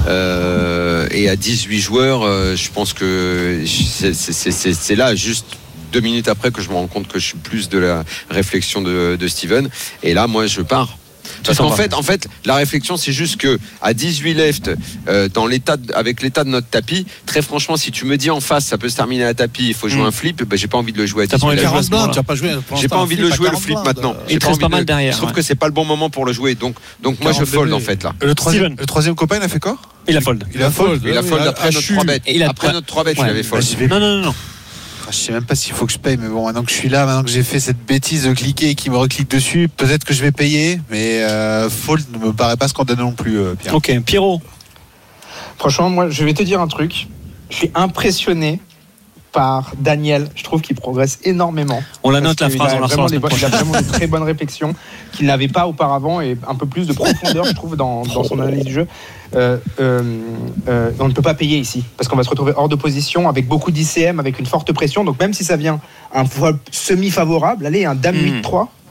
Euh, et à dix-huit joueurs, euh, je pense que c'est, c'est, c'est, c'est, c'est là juste. Deux minutes après que je me rends compte que je suis plus de la réflexion de, de Steven. Et là, moi, je pars. Parce qu'en fait, en fait, la réflexion, c'est juste que à dix-huit left, euh, dans l'état de, avec l'état de notre tapis, très franchement, si tu me dis en face, ça peut se terminer à tapis, il faut jouer mmh. un flip, ben, j'ai pas envie de le jouer à dix-huit left. Tu as pas joué. J'ai pas envie de le jouer le flip maintenant. Il te reste pas mal derrière. Je trouve que c'est pas le bon moment pour le jouer. Donc, donc moi, je fold en fait là. Le troisième, le troisième copain, il a fait quoi? Il a fold. Il a fold. Il a fold après notre trois bêtes. Après notre trois bêtes, il avait fold. Non, non, non. Je sais même pas s'il faut que je paye, mais bon, maintenant que je suis là, maintenant que j'ai fait cette bêtise de cliquer et qu'il me reclique dessus, peut-être que je vais payer, mais euh, fold ne me paraît pas scandaleux non plus, euh, Pierre. Ok, Pierrot. Franchement, moi, je vais te dire un truc. Je suis impressionné par Daniel. Je trouve qu'il progresse énormément. On la note la phrase, on la ressort. Il a vraiment de très bonnes réflexions qu'il n'avait pas auparavant et un peu plus de profondeur, je trouve, dans, dans son analyse du jeu. Euh, euh, euh, on ne peut pas payer ici parce qu'on va se retrouver hors de position avec beaucoup d'I C M, avec une forte pression. Donc même si ça vient un flop semi-favorable, allez, un dame huit trois,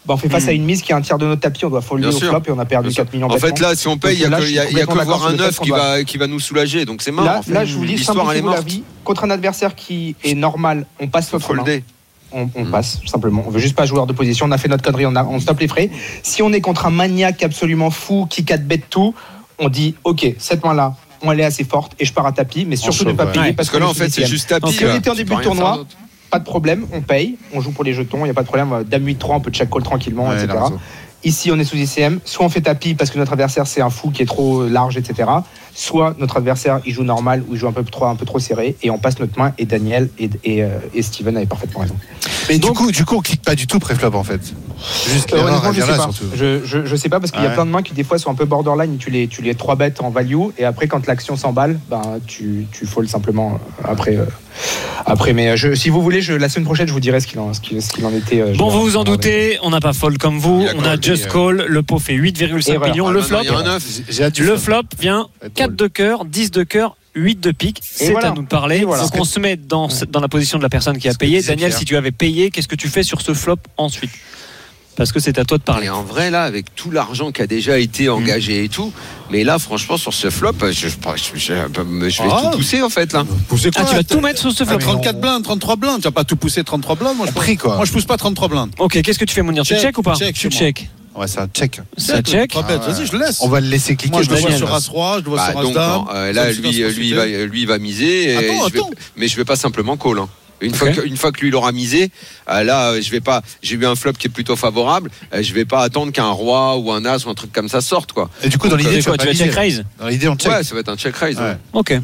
bah, on fait face Mmh. à une mise qui est un tiers de notre tapis, on doit folder Bien au sûr. flop et on a perdu Bien sûr. quatre millions. En fait, bêtement. là, si on paye, il Donc, n'y là, a, je que- suis y a- y a complètement que d'accord voir un sur le fait neuf qu'on qui doit- va, qui va nous soulager. Donc c'est mort. Là, en fait. là, je vous dis, L'histoire, elle est simplifiez-vous la morte. vie. Contre un adversaire qui est normal, on passe Faut notre main. folder. On, on Mm. passe, simplement. On veut juste pas joueur de position. On a fait notre connerie, on, a, on stoppe les frais. Si on est contre un maniaque absolument fou qui quatre bet tout, on dit ok, cette main-là, elle est assez forte et je pars à tapis, mais surtout chaud, ne pas ouais. payer Ouais, parce parce que là, on en est fait, sous c'est D C M. juste tapis. Si on là. était en Tu début peux de rien faire tournoi, d'autre. pas de problème, on paye, on joue pour les jetons, il n'y a pas de problème. Dame huit trois, on peut check call tranquillement, Ouais, et il a cetera. raison. Ici, on est sous I C M. Soit on fait tapis parce que notre adversaire c'est un fou qui est trop large, et cetera. Soit notre adversaire il joue normal ou il joue un peu trop, un peu trop serré et on passe notre main. Et Daniel et, et, euh, et Steven avaient parfaitement raison. Mais du coup, du coup, on clique pas du tout pré-flop en fait. Juste Euh, l'erreur, honnêtement, elle je vient sais là pas. surtout. Je, je, je sais pas parce qu'il y a Ouais. plein de mains qui des fois sont un peu borderline. Tu les, tu les trois bêtes en value et après quand l'action s'emballe, ben tu, tu fold simplement après. euh, après, mais je, si vous voulez, je, la semaine prochaine, je vous dirai ce qu'il en, ce qu'il, ce qu'il en était. euh, je Bon, vais- vous vous en je vais regarder. doutez, on n'a pas fold comme vous, Il a on quand a même just mis, call, le pot fait huit virgule cinq Erreur. millions, Ah, le maintenant, flop, il y a un neuf. J'ai hâte du le flop. flop vient Ça va être quatre drôle. de cœur, dix de cœur, huit de pique, c'est voilà. à nous de parler, Et voilà. faut qu'on se mette dans, dans la position de la personne qui a Ce que payé. disait Daniel, Pierre. si tu avais payé, qu'est-ce que tu fais sur ce flop ensuite? Parce que c'est à toi de parler. Et en vrai, là, avec tout l'argent qui a déjà été engagé et tout, mais là, franchement, sur ce flop, je, je, je, je- je vais Ah. tout pousser, en fait, là. Pousser Ah, quoi, tu vas t'as- tout mettre sur ce t'as flop. trente-quatre blindes, trente-trois blindes. Tu vas pas tout pousser trente-trois blindes. Moi, je On prie, quoi. Moi, je pousse pas trente-trois blindes. Ok, qu'est-ce que tu fais, Mounir? Tu Check, check ou pas? check, Tu chez moi. check. Ouais, c'est un check. Ça check. Trois bêtes. Ah ouais. Vas-y, je le laisse. On va le laisser cliquer. Moi, je le vois Daniel. sur As-Roi, je le vois Bah, sur donc, As-Dame. euh, là, Ça me fait lui, pas se lui, va, lui, il va miser, et Attends, je vais- attends. mais je vais pas simplement call. hein. Une, Ok. fois que, une fois que lui il aura misé, euh, là, euh, je vais pas. J'ai eu un flop qui est plutôt favorable. euh, je vais pas attendre qu'un roi ou un as ou un truc comme ça sorte, quoi. Et du coup, dans Donc, l'idée, C'est tu quoi? vas Tu pas vas check miser. raise? Dans l'idée, on check. Ouais, ça va être un check raise. Ouais. ouais. Ok.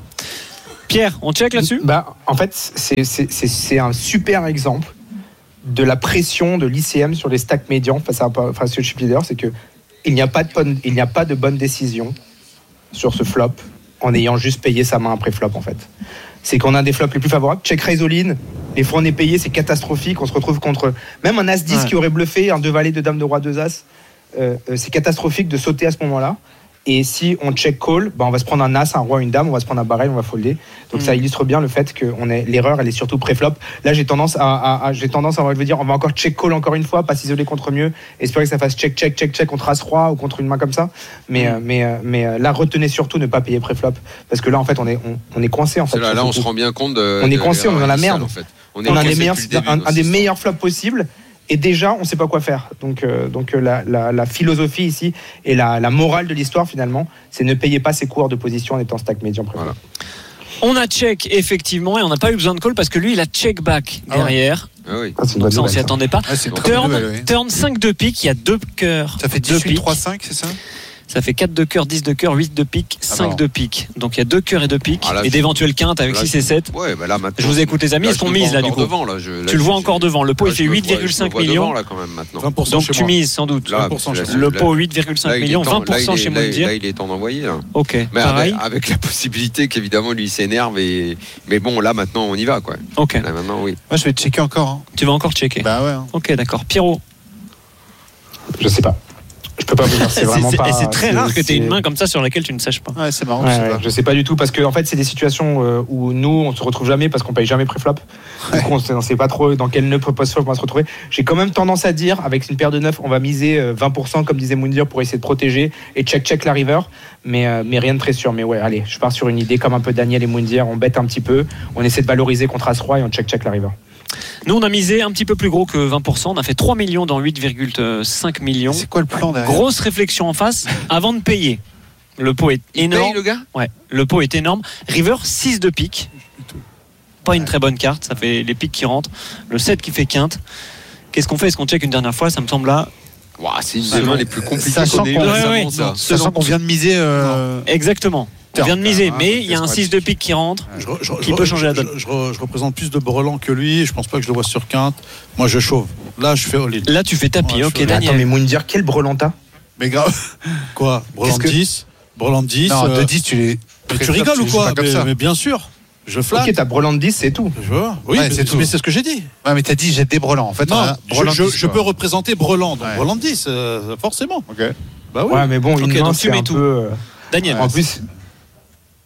Pierre, on check là-dessus? Bah, en fait, c'est, c'est, c'est, c'est un super exemple de la pression de l'I C M sur les stacks médians face à, face au chip leader. C'est que il n'y a pas de bonne, il n'y a pas de bonne décision sur ce flop en ayant juste payé sa main après flop, en fait. C'est qu'on a des flops les plus favorables. Check raise all-in, les fois on est payé, c'est catastrophique. On se retrouve contre même un as dix Ouais. qui aurait bluffé, un deux valets, deux dames, de roi, deux as. Euh, euh, c'est catastrophique de sauter à ce moment-là. Et si on check call, bah on va se prendre un as, un roi, une dame, on va se prendre un barrel, on va folder. Donc Mm. ça illustre bien le fait que on est, l'erreur, elle est surtout pré-flop. Là, j'ai tendance à, à- à- j'ai tendance à envie de dire, on va encore check call encore une fois, pas s'isoler contre mieux, espérer que ça fasse check, check, check, check contre as roi ou contre une main comme ça. Mais, Mm. euh, mais, euh, mais euh, là, retenez surtout ne pas payer pré-flop, parce que là, en fait, on est, on, on est coincé en fait. C'est là, sur là, ce on se coup. rend bien compte de. On est de coincé, on est dans la l'erreur merde. initiale, en fait. On est On a un coincé des meilleurs, depuis le début un, dans un des cette meilleurs flops possibles. Et déjà, on ne sait pas quoi faire. Donc, euh, donc euh, la, la, la philosophie ici et la, la morale de l'histoire finalement, c'est ne payez pas ses coureurs de position en étant stack médian préféré. Voilà. On a check effectivement et on n'a pas eu besoin de call parce que lui il a check back Ah ouais. derrière. Ah oui. Ah, c'est une Donc bonne ça on nouvelle, s'y ça. attendait pas. Ouais, c'est une Donc, très bonne Turn, nouvelle, oui. turn cinq de pique, il y a deux cœurs. Ça fait deux dix-huit, piques. trois, cinq, c'est ça? Ça fait quatre de cœur, dix de cœur, huit de pique, cinq bon. de pique. Donc il y a deux cœurs et deux piques Ah, là, et je- d'éventuelles quintes avec là, six et sept. Ouais, bah là maintenant. Je vous écoute les amis, là, est-ce je qu'on le mise vois là du encore coup devant, là, je- là, Tu le je- vois je- encore devant, le pot là, il fait je me huit vois- virgule je me cinq vois devant, millions. là quand même maintenant. vingt pour cent Donc chez tu moi. mises sans doute. Là, vingt pour cent là, chez là, Le là, pot huit virgule cinq là, il est millions, temps- vingt pour cent là, il est- chez là, Moundir. Là, il est temps d'envoyer. Là. Ok, Mais pareil. avec, avec la possibilité qu'évidemment lui il s'énerve et mais bon là maintenant on y va quoi. Ok, Là maintenant oui. Moi, je vais checker encore. hein. tu vas encore checker. Bah ouais. hein. Ok, d'accord. Pierrot. Je sais pas. Je peux pas vous dire. C'est C'est vraiment c'est- pas. c'est très c'est- rare que tu aies une c'est- main comme ça sur laquelle tu ne saches pas. Ouais, c'est marrant. Ouais, je sais ouais, pas. je sais pas du tout parce que en fait c'est des situations euh, où nous on se retrouve jamais parce qu'on paye jamais préflop. Du coup on sait, on sait pas trop dans quel nœud post-flop on va se retrouver. J'ai quand même tendance à dire avec une paire de neuf on va miser euh, vingt pour cent comme disait Moundir pour essayer de protéger et check check la river. Mais, euh, mais rien de très sûr. Mais ouais allez je pars sur une idée comme un peu Daniel et Moundir. On bête un petit peu. On essaie de valoriser contre As-Roi et on check check la river. Nous, on a misé un petit peu plus gros que vingt pour cent. On a fait trois millions dans huit virgule cinq millions. C'est quoi le plan derrière? Grosse réflexion en face avant de payer. Le pot est Il énorme. paye le gars. Ouais, le pot est énorme. River, six de pique. Pas une très bonne carte. Ça fait les piques qui rentrent. Le sept qui fait quinte. Qu'est-ce qu'on fait? Est-ce qu'on check une dernière fois? Ça me semble là. Ouah, c'est une des mains les plus compliquées Sachant qu'on ait eu qu'on- récemment, ouais, ouais. ça. Sachant qu'on vient de miser. euh, Exactement. On vient de miser. Mais il y a un six de pique qui rentre. Je re- je re- Qui je peut re- changer la je- donne. Je, re- je représente plus de brelans que lui. Je pense pas que je le vois sur quinte. Moi, je chauffe. Là, je fais all-in. Là, tu fais tapis. Ouais, Ok, je fais- Daniel. Attends mais Moundir quel brelanta. Mais grave. Quoi? Brelan Qu'est-ce que- dix Brelan dix Non, euh, de dix, tu les. mais tu rigoles ou joues quoi? pas comme mais, ça. mais bien sûr. Je flatte. Ok t'as brelant dix c'est tout. Je vois. Oui, Ouais, mais c'est c'est tout. mais c'est ce que j'ai dit. Ouais, mais t'as dit j'ai des brelans. En fait, on Non, a je, brelan je- dix, je quoi. peux représenter Brelan. Donc Ouais. Brelan dix, euh, forcément. Ok. Bah oui. Ouais mais bon une Ok, main donc tu c'est mets un tout. peu. euh, Daniel. En plus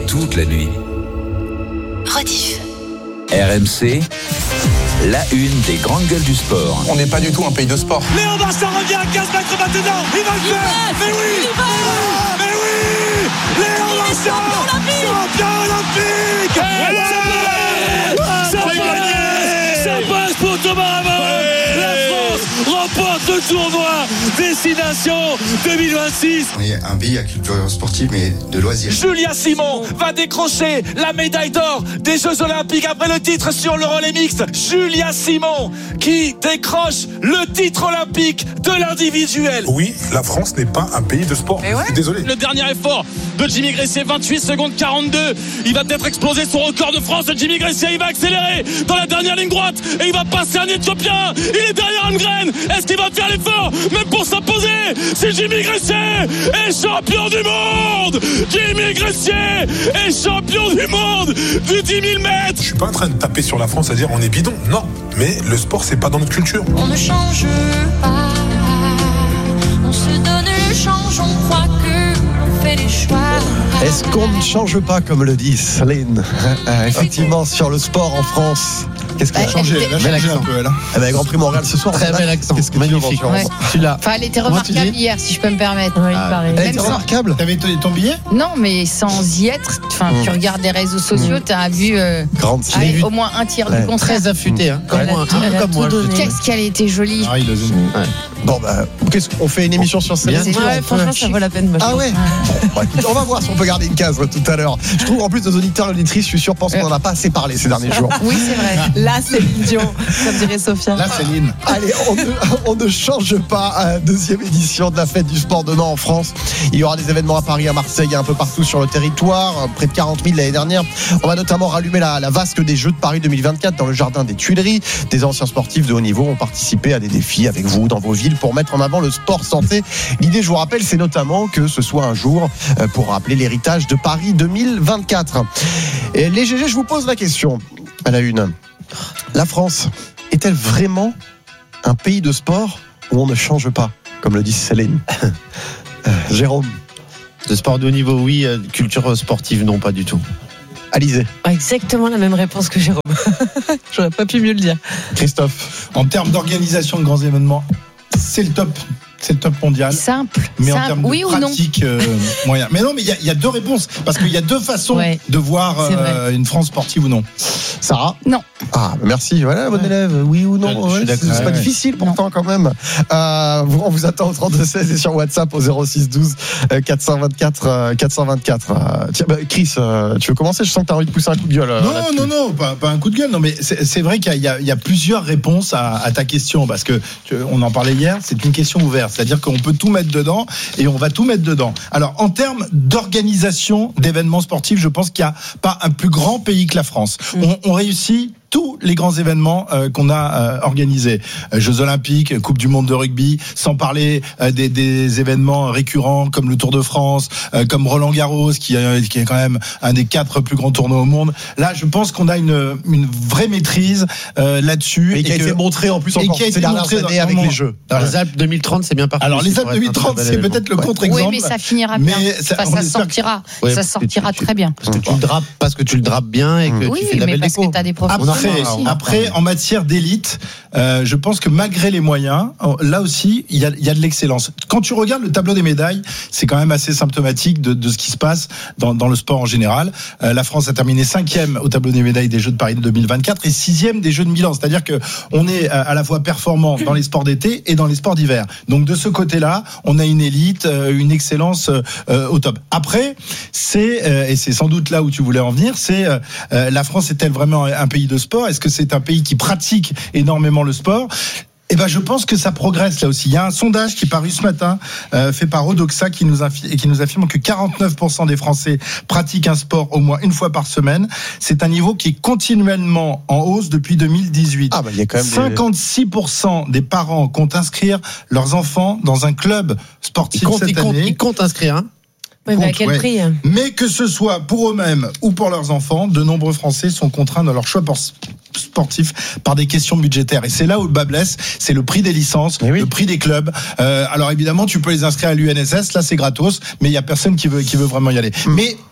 toute la nuit. Rediff. R M C, la une des grandes gueules du sport. On n'est pas du tout un pays de sport. Léon Marchand revient à quinze mètres maintenant. Il va le faire. Mais oui. Mais oui. Léon Marchand, champion olympique. Ça passe. Ça passe pour Thomas Ramos. La France remporte le tournoi Destination deux mille vingt-six. On est un pays à culture sportive, mais de loisirs. Julia Simon va décrocher la médaille d'or des Jeux Olympiques après le titre sur le relais mixte. Julia Simon qui décroche le titre olympique de l'individuel. Oui, la France n'est pas un pays de sport. Ouais. Désolé. Le dernier effort de Jimmy Gressier, vingt-huit secondes quarante-deux. Il va peut-être exploser son record de France. Jimmy Gressier, il va accélérer dans la dernière ligne droite et il va passer un Éthiopien. Il est derrière Almgren. Est-ce qu'il va faire l'effort même pour s'imposer? C'est Jimmy Gressier est champion du monde. Jimmy Gressier est champion du monde du dix mille mètres. Je suis pas en train de taper sur la France à dire on est bidon. Non, mais le sport c'est pas dans notre culture. On ne change pas. On se donne le change. On croit que on fait les choix. Est-ce qu'on ne change pas, comme le dit Céline, euh, effectivement, sur le sport en France? Qu'est-ce qui a Bah, changé? elle- Elle a Bel changé un accent. peu, elle. Eh ben, Grand Prix Montréal ce soir. Très bel accent. Qu'est-ce que Magnifique. tu veux, Ouais. Florence? Celui-là. Enfin, elle était Comment remarquable tu dis hier, si je peux me permettre. Oui, pareil. Elle Même était sans- remarquable. T'avais ton billet? Non, mais sans y être, enfin, Mmh. tu regardes les réseaux sociaux, tu as vu, euh, Grande allez, style. au moins un tiers Ouais. du concert. Très affûté, hein. Comme Elle a moi. tout- Un peu elle a comme tout moi. je donné. trouve. Qu'est-ce qu'elle était jolie. Ah, il a donné. Ouais. Bon, bah, qu'est-ce qu'on fait une émission sur Céline? Bien sûr. Ouais, franchement, ça vaut la peine. moi, je Ah trouve. ouais. Bon, bah, écoute, on va voir si on peut garder une case ouais, tout à l'heure. Je trouve en plus nos auditeurs et auditrices, je suis sûr, pensent qu'on en a pas assez parlé ces derniers jours. Oui, c'est vrai. Là, c'est Dion, comme dirait Sophia. Là, Céline. Allez, on ne, on ne change pas. euh, Deuxième édition de la fête du sport de Nantes en France. Il y aura des événements à Paris, à Marseille, et un peu partout sur le territoire. euh, Près de quarante mille l'année dernière. On va notamment rallumer la, la vasque des Jeux de Paris deux mille vingt-quatre dans le jardin des Tuileries. Des anciens sportifs de haut niveau ont participé à des défis avec vous dans vos villes pour mettre en avant le sport santé. L'idée, je vous rappelle, c'est notamment que ce soit un jour euh, pour rappeler l'héritage de Paris deux mille vingt-quatre. Et les G G, je vous pose la question à la une. La France est-elle vraiment un pays de sport où on ne change pas, comme le dit Céline? Euh, Jérôme. De sport de haut niveau, oui. euh, Culture sportive, non, pas du tout. Alizé. Exactement la même réponse que Jérôme. J'aurais pas pu mieux le dire. Christophe. En termes d'organisation de grands événements, c'est le top. C'est le top mondial. Simple. Mais en Simple. termes de Oui ou non? pratique, euh, moyen. Mais non, mais il y, a- il y a deux réponses. Parce qu'il y a deux façons Ouais. de voir C'est euh, une France sportive ou non. Sarah. Non. Ah, merci. Voilà, bon élève. Oui ou non? Je- je suis Ouais, d'accord. c'est c'est pas Ouais. difficile pourtant quand même. Euh, vous- on vous attend au trente-deux seize et sur WhatsApp au zéro six douze euh, quatre cent vingt-quatre euh, quatre cent vingt-quatre. Euh, tiens, bah, Chris, euh, tu veux commencer? Je sens que tu as envie de pousser un coup de gueule. euh, Non, là-dessus. non, non, pas, pas un coup de gueule. Non, mais c'est c'est vrai qu'il y, a- il y a plusieurs réponses à, à ta question parce que tu- on en parlait hier. C'est une question ouverte, c'est-à-dire qu'on peut tout mettre dedans et on va tout mettre dedans. Alors, en termes d'organisation d'événements sportifs, je pense qu'il n'y a pas un plus grand pays que la France. On, on réussit tous les grands événements euh, qu'on a euh, organisés. Euh, Jeux Olympiques, Coupe du Monde de rugby, sans parler euh, des, des événements récurrents comme le Tour de France, euh, comme Roland Garros, qui, euh, qui est quand même un des quatre plus grands tournois au monde. Là, je pense qu'on a une, une vraie maîtrise euh, là-dessus. Et qui a été montré en plus et encore qui a ces été dernières montré années dans- avec dans- les Jeux. Alors, Ouais. les Alpes deux mille trente, c'est bien parti. Alors, les Ça Alpes pourrait être un deux mille trente, très bel c'est événement. peut-être le Ouais. contre-exemple. Oui, mais ça finira Mais bien. ça- Enfin, on ça espère que- sortira. Ouais, ça parce que sortira tu- très bien. Parce que tu le drapes, parce que tu le drapes bien et que Oui, tu fais de la mais belle parce déco. que t'as des professionnels Après, aussi. après, en matière d'élite, euh, je pense que malgré les moyens, là aussi, il y a, il y a de l'excellence. Quand tu regardes le tableau des médailles, c'est quand même assez symptomatique de, de ce qui se passe dans, dans le sport en général. Euh, la France a terminé cinquième au tableau des médailles des Jeux de Paris deux mille vingt-quatre et sixième des Jeux de Milan. C'est-à-dire que on est à à la fois performant dans les sports d'été et dans les sports d'hiver. Donc de ce côté-là, on a une élite, euh, une excellence euh, au top. Après, c'est euh, et c'est sans doute là où tu voulais en venir, c'est euh, euh, la France est-elle vraiment un pays de sport? Est-ce que c'est un pays qui pratique énormément le sport? Eh ben, je pense que ça progresse là aussi. Il y a un sondage qui est paru ce matin, euh, fait par Odoxa, qui nous, infi- et qui nous affirme que quarante-neuf pour cent des Français pratiquent un sport au moins une fois par semaine. C'est un niveau qui est continuellement en hausse depuis deux mille dix-huit. Ah bah, il y a quand même des- cinquante-six pour cent des parents comptent inscrire leurs enfants dans un club sportif Ils comptent, cette ils comptent, année. ils comptent inscrire, hein. Oui, mais à Compte, quel ouais. prix? Mais que ce soit pour eux-mêmes ou pour leurs enfants, de nombreux Français sont contraints dans leur choix por- sportif par des questions budgétaires. Et c'est là où le bas blesse, c'est le prix des licences, le prix des clubs. Euh, alors évidemment, tu peux les inscrire à l'U N S S, là c'est gratos, mais il y a personne qui veut qui veut vraiment y aller. Mais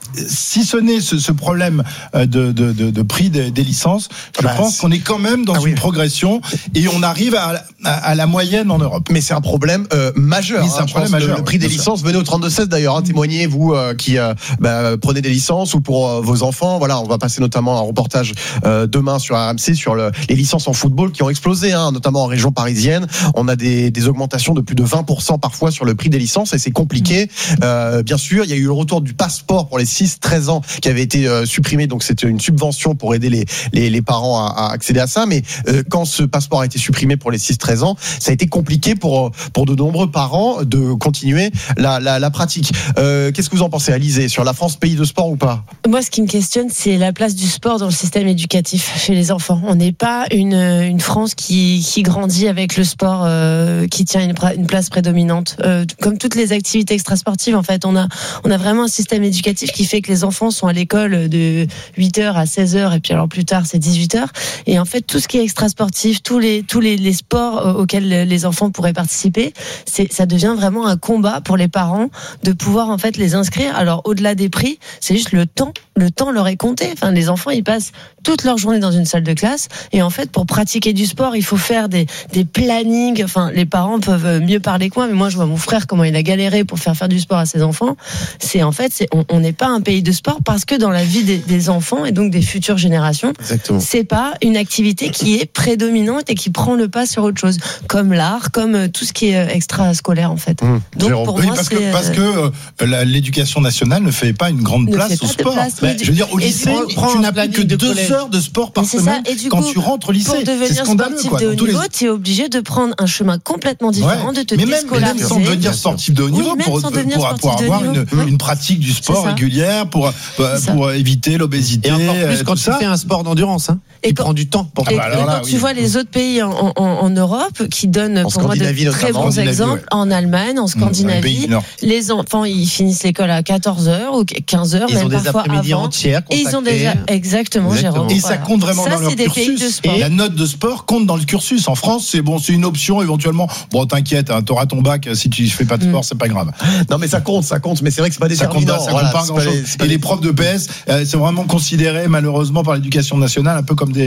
si ce n'est ce, ce problème de, de, de, de prix des, des licences, je bah, pense qu'on est quand même dans ah, une oui. progression et on arrive à, à, à la moyenne en Europe. Mais c'est un problème euh, majeur. Oui, c'est hein, un je problème pense, majeur, le, le prix des bien licences, venez au trente-deux seize d'ailleurs, hein, témoignez vous euh, qui euh, bah, prenez des licences ou pour euh, vos enfants. Voilà, on va passer notamment un reportage euh, demain sur R M C sur le, les licences en football qui ont explosé, hein, notamment en région parisienne. On a des, des augmentations de plus de vingt pour cent parfois sur le prix des licences et c'est compliqué. Euh, bien sûr, il y a eu le retour du passeport pour les six treize ans qui avait été euh, supprimé, donc c'était une subvention pour aider les, les, les parents à, à accéder à ça. Mais euh, quand ce passeport a été supprimé pour les six treize ans, ça a été compliqué pour, pour de nombreux parents de continuer la, la, la pratique. Euh, qu'est-ce que vous en pensez, Alizé, sur la France pays de sport ou pas? Moi, ce qui me questionne, c'est la place du sport dans le système éducatif chez les enfants. On n'est pas une, une France qui, qui grandit avec le sport, euh, qui tient une, une place prédominante. Euh, comme toutes les activités extrasportives, en fait, on a, on a vraiment un système éducatif qui fait que les enfants sont à l'école de huit heures à seize heures et puis alors plus tard, c'est dix-huit heures. Et en fait, tout ce qui est extrasportif, tous les, tous les, les sports auxquels les enfants pourraient participer, c'est, ça devient vraiment un combat pour les parents de pouvoir en fait les inscrire. Alors au-delà des prix, c'est juste le temps. Le temps leur est compté. Enfin, les enfants, ils passent toute leur journée dans une salle de classe et en fait, pour pratiquer du sport, il faut faire des, des plannings. Enfin, les parents peuvent mieux parler que moi, mais moi, je vois mon frère comment il a galéré pour faire faire du sport à ses enfants. C'est en fait, c'est, on n'est pas un pays de sport parce que dans la vie des, des enfants et donc des futures générations, Exactement. c'est pas une activité qui est prédominante et qui prend le pas sur autre chose, comme l'art, comme tout ce qui est extrascolaire en fait. Mmh. Donc Jérôme. pour oui, moi, parce c'est, que parce que euh, la, l'éducation nationale ne fait pas une grande ne place fait au pas de sport. place, Ben, mais je veux dire, au et lycée, prends- tu prends n'as un plus que planning de deux collège. heures de sport par Mais c'est semaine ça. Et du quand coup, tu rentres au lycée. pour C'est devenir scandaleux, sportif quoi. de haut Dans tous les- niveau, tu es obligé de prendre un chemin complètement différent, Ouais. de te mais même, mais déscolariser. même sans devenir sportif de haut Oui, niveau, même pour, sans pour, devenir pour sportif de avoir haut une, niveau. une pratique du sport ça. régulière, pour, pour, ça. pour éviter l'obésité. Et encore euh, plus quand tout tu ça. fais un sport d'endurance, hein, qui quand- prend du temps pour Et, bah alors et là, quand oui. tu vois les autres pays en, en, en Europe qui donnent pour moi de Scandinavie, très notamment. bons Scandinavie, exemples, ouais. en Allemagne, en dans les pays Scandinavie, du Nord. les enfants ils finissent l'école à quatorze heures ou quinze heures, Ils même ont des parfois après-midi avant. entières Et ils ont consacrées. déjà exactement, Exactement. Jérôme. Et ça voilà. compte vraiment ça, dans leur c'est des pays de cursus. sport. Et la note de sport compte dans le cursus. En France, c'est bon, c'est une option éventuellement. Bon, t'inquiète, hein, t'auras ton bac. Si tu fais pas de sport, Mm. c'est pas grave. Non, mais ça compte, ça compte. Mais c'est vrai que c'est pas Ça compte déterminant. pas, ça Voilà, compte pas c'est grand chose. les- c'est pas Et les- les profs de P S, euh, c'est vraiment considéré malheureusement par l'éducation nationale un peu comme des